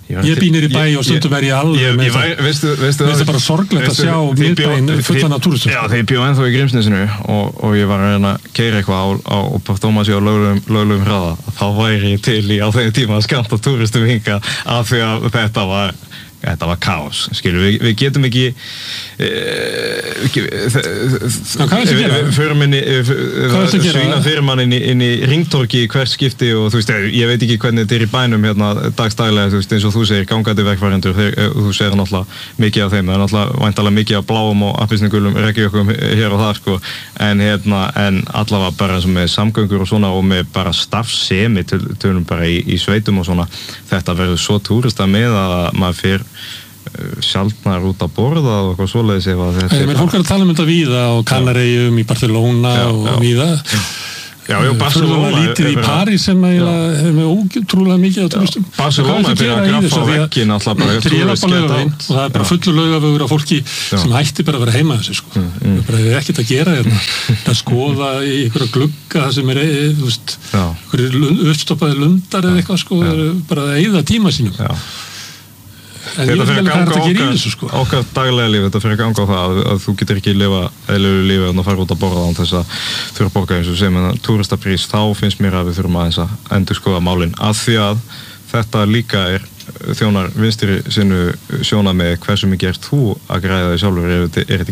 Ég býnir í bæ og stundum er ég alveg með það. Veistu, veistu, það er bara sorglegt að sjá miðbæinn fullan af túristum. Já, þegar ég bjó ennþá í Grímsnesinu og, og ég var að reyna að keyra eitthvað á, á og Tómasi á löglegum hraða, þá væri ég til í á þeim tíma að skanta túristum hinga af því að þetta var þetta var kaos, skilur, við, við getum ekki e, ekki Ná, hvað er þetta að gera? Við förum inn í svína fyrir mann inn í, inn í ringtorki í hvert skipti og þú veist, ég veit ekki hvernig þetta er í bænum hérna dagstælega, þú veist, eins og þú segir gangandi vegfarendur, þú segir náttúrulega mikið af þeim, það er náttúrulega væntalega mikið af bláum og appelsínugulum reykjökum hér og þar, sko, en hérna en allavega bara eins og með samgöngur og svona og með bara starfsemi tölum bara í, í sveitum og svona, þetta verður svo túrista með að maður fyrir sjaldnar út að borða og eitthvað svoleiðis ef að þetta er fólk er að tala um þetta víða og Kanaríum í Barcelona já, og já. Víða já, já, Barcelona lítið í París sem er með ótrúlega mikið á turistum Barcelona er byrjað að graffa á veginn alltaf bara og það er bara fullur laugavögur af fólki já. Sem hætti bara að vera heima þessu sko. mm, mm. það er ekkert að gera hérna að skoða í einhverja glugga sem er þú veist, einhverju uppstoppaði lundar eða eitthvað sko, bara að eyða tíma sínum já. En þetta fyrir að ganga okkar, þessu, sko. okkar daglega líf, þetta fyrir að ganga á það að, að þú getur ekki lifa eðlilegu lífi en að fara út að borða án þess að þurfa að borga eins og sem en túristaprís, þá finnst mér að við þurfum aðeins að endurskoða málin af því að þetta líka er þjónar vinstri sinnu sjónarmið hversu mikið ert þú að græða þig sjálfur, er, er þetta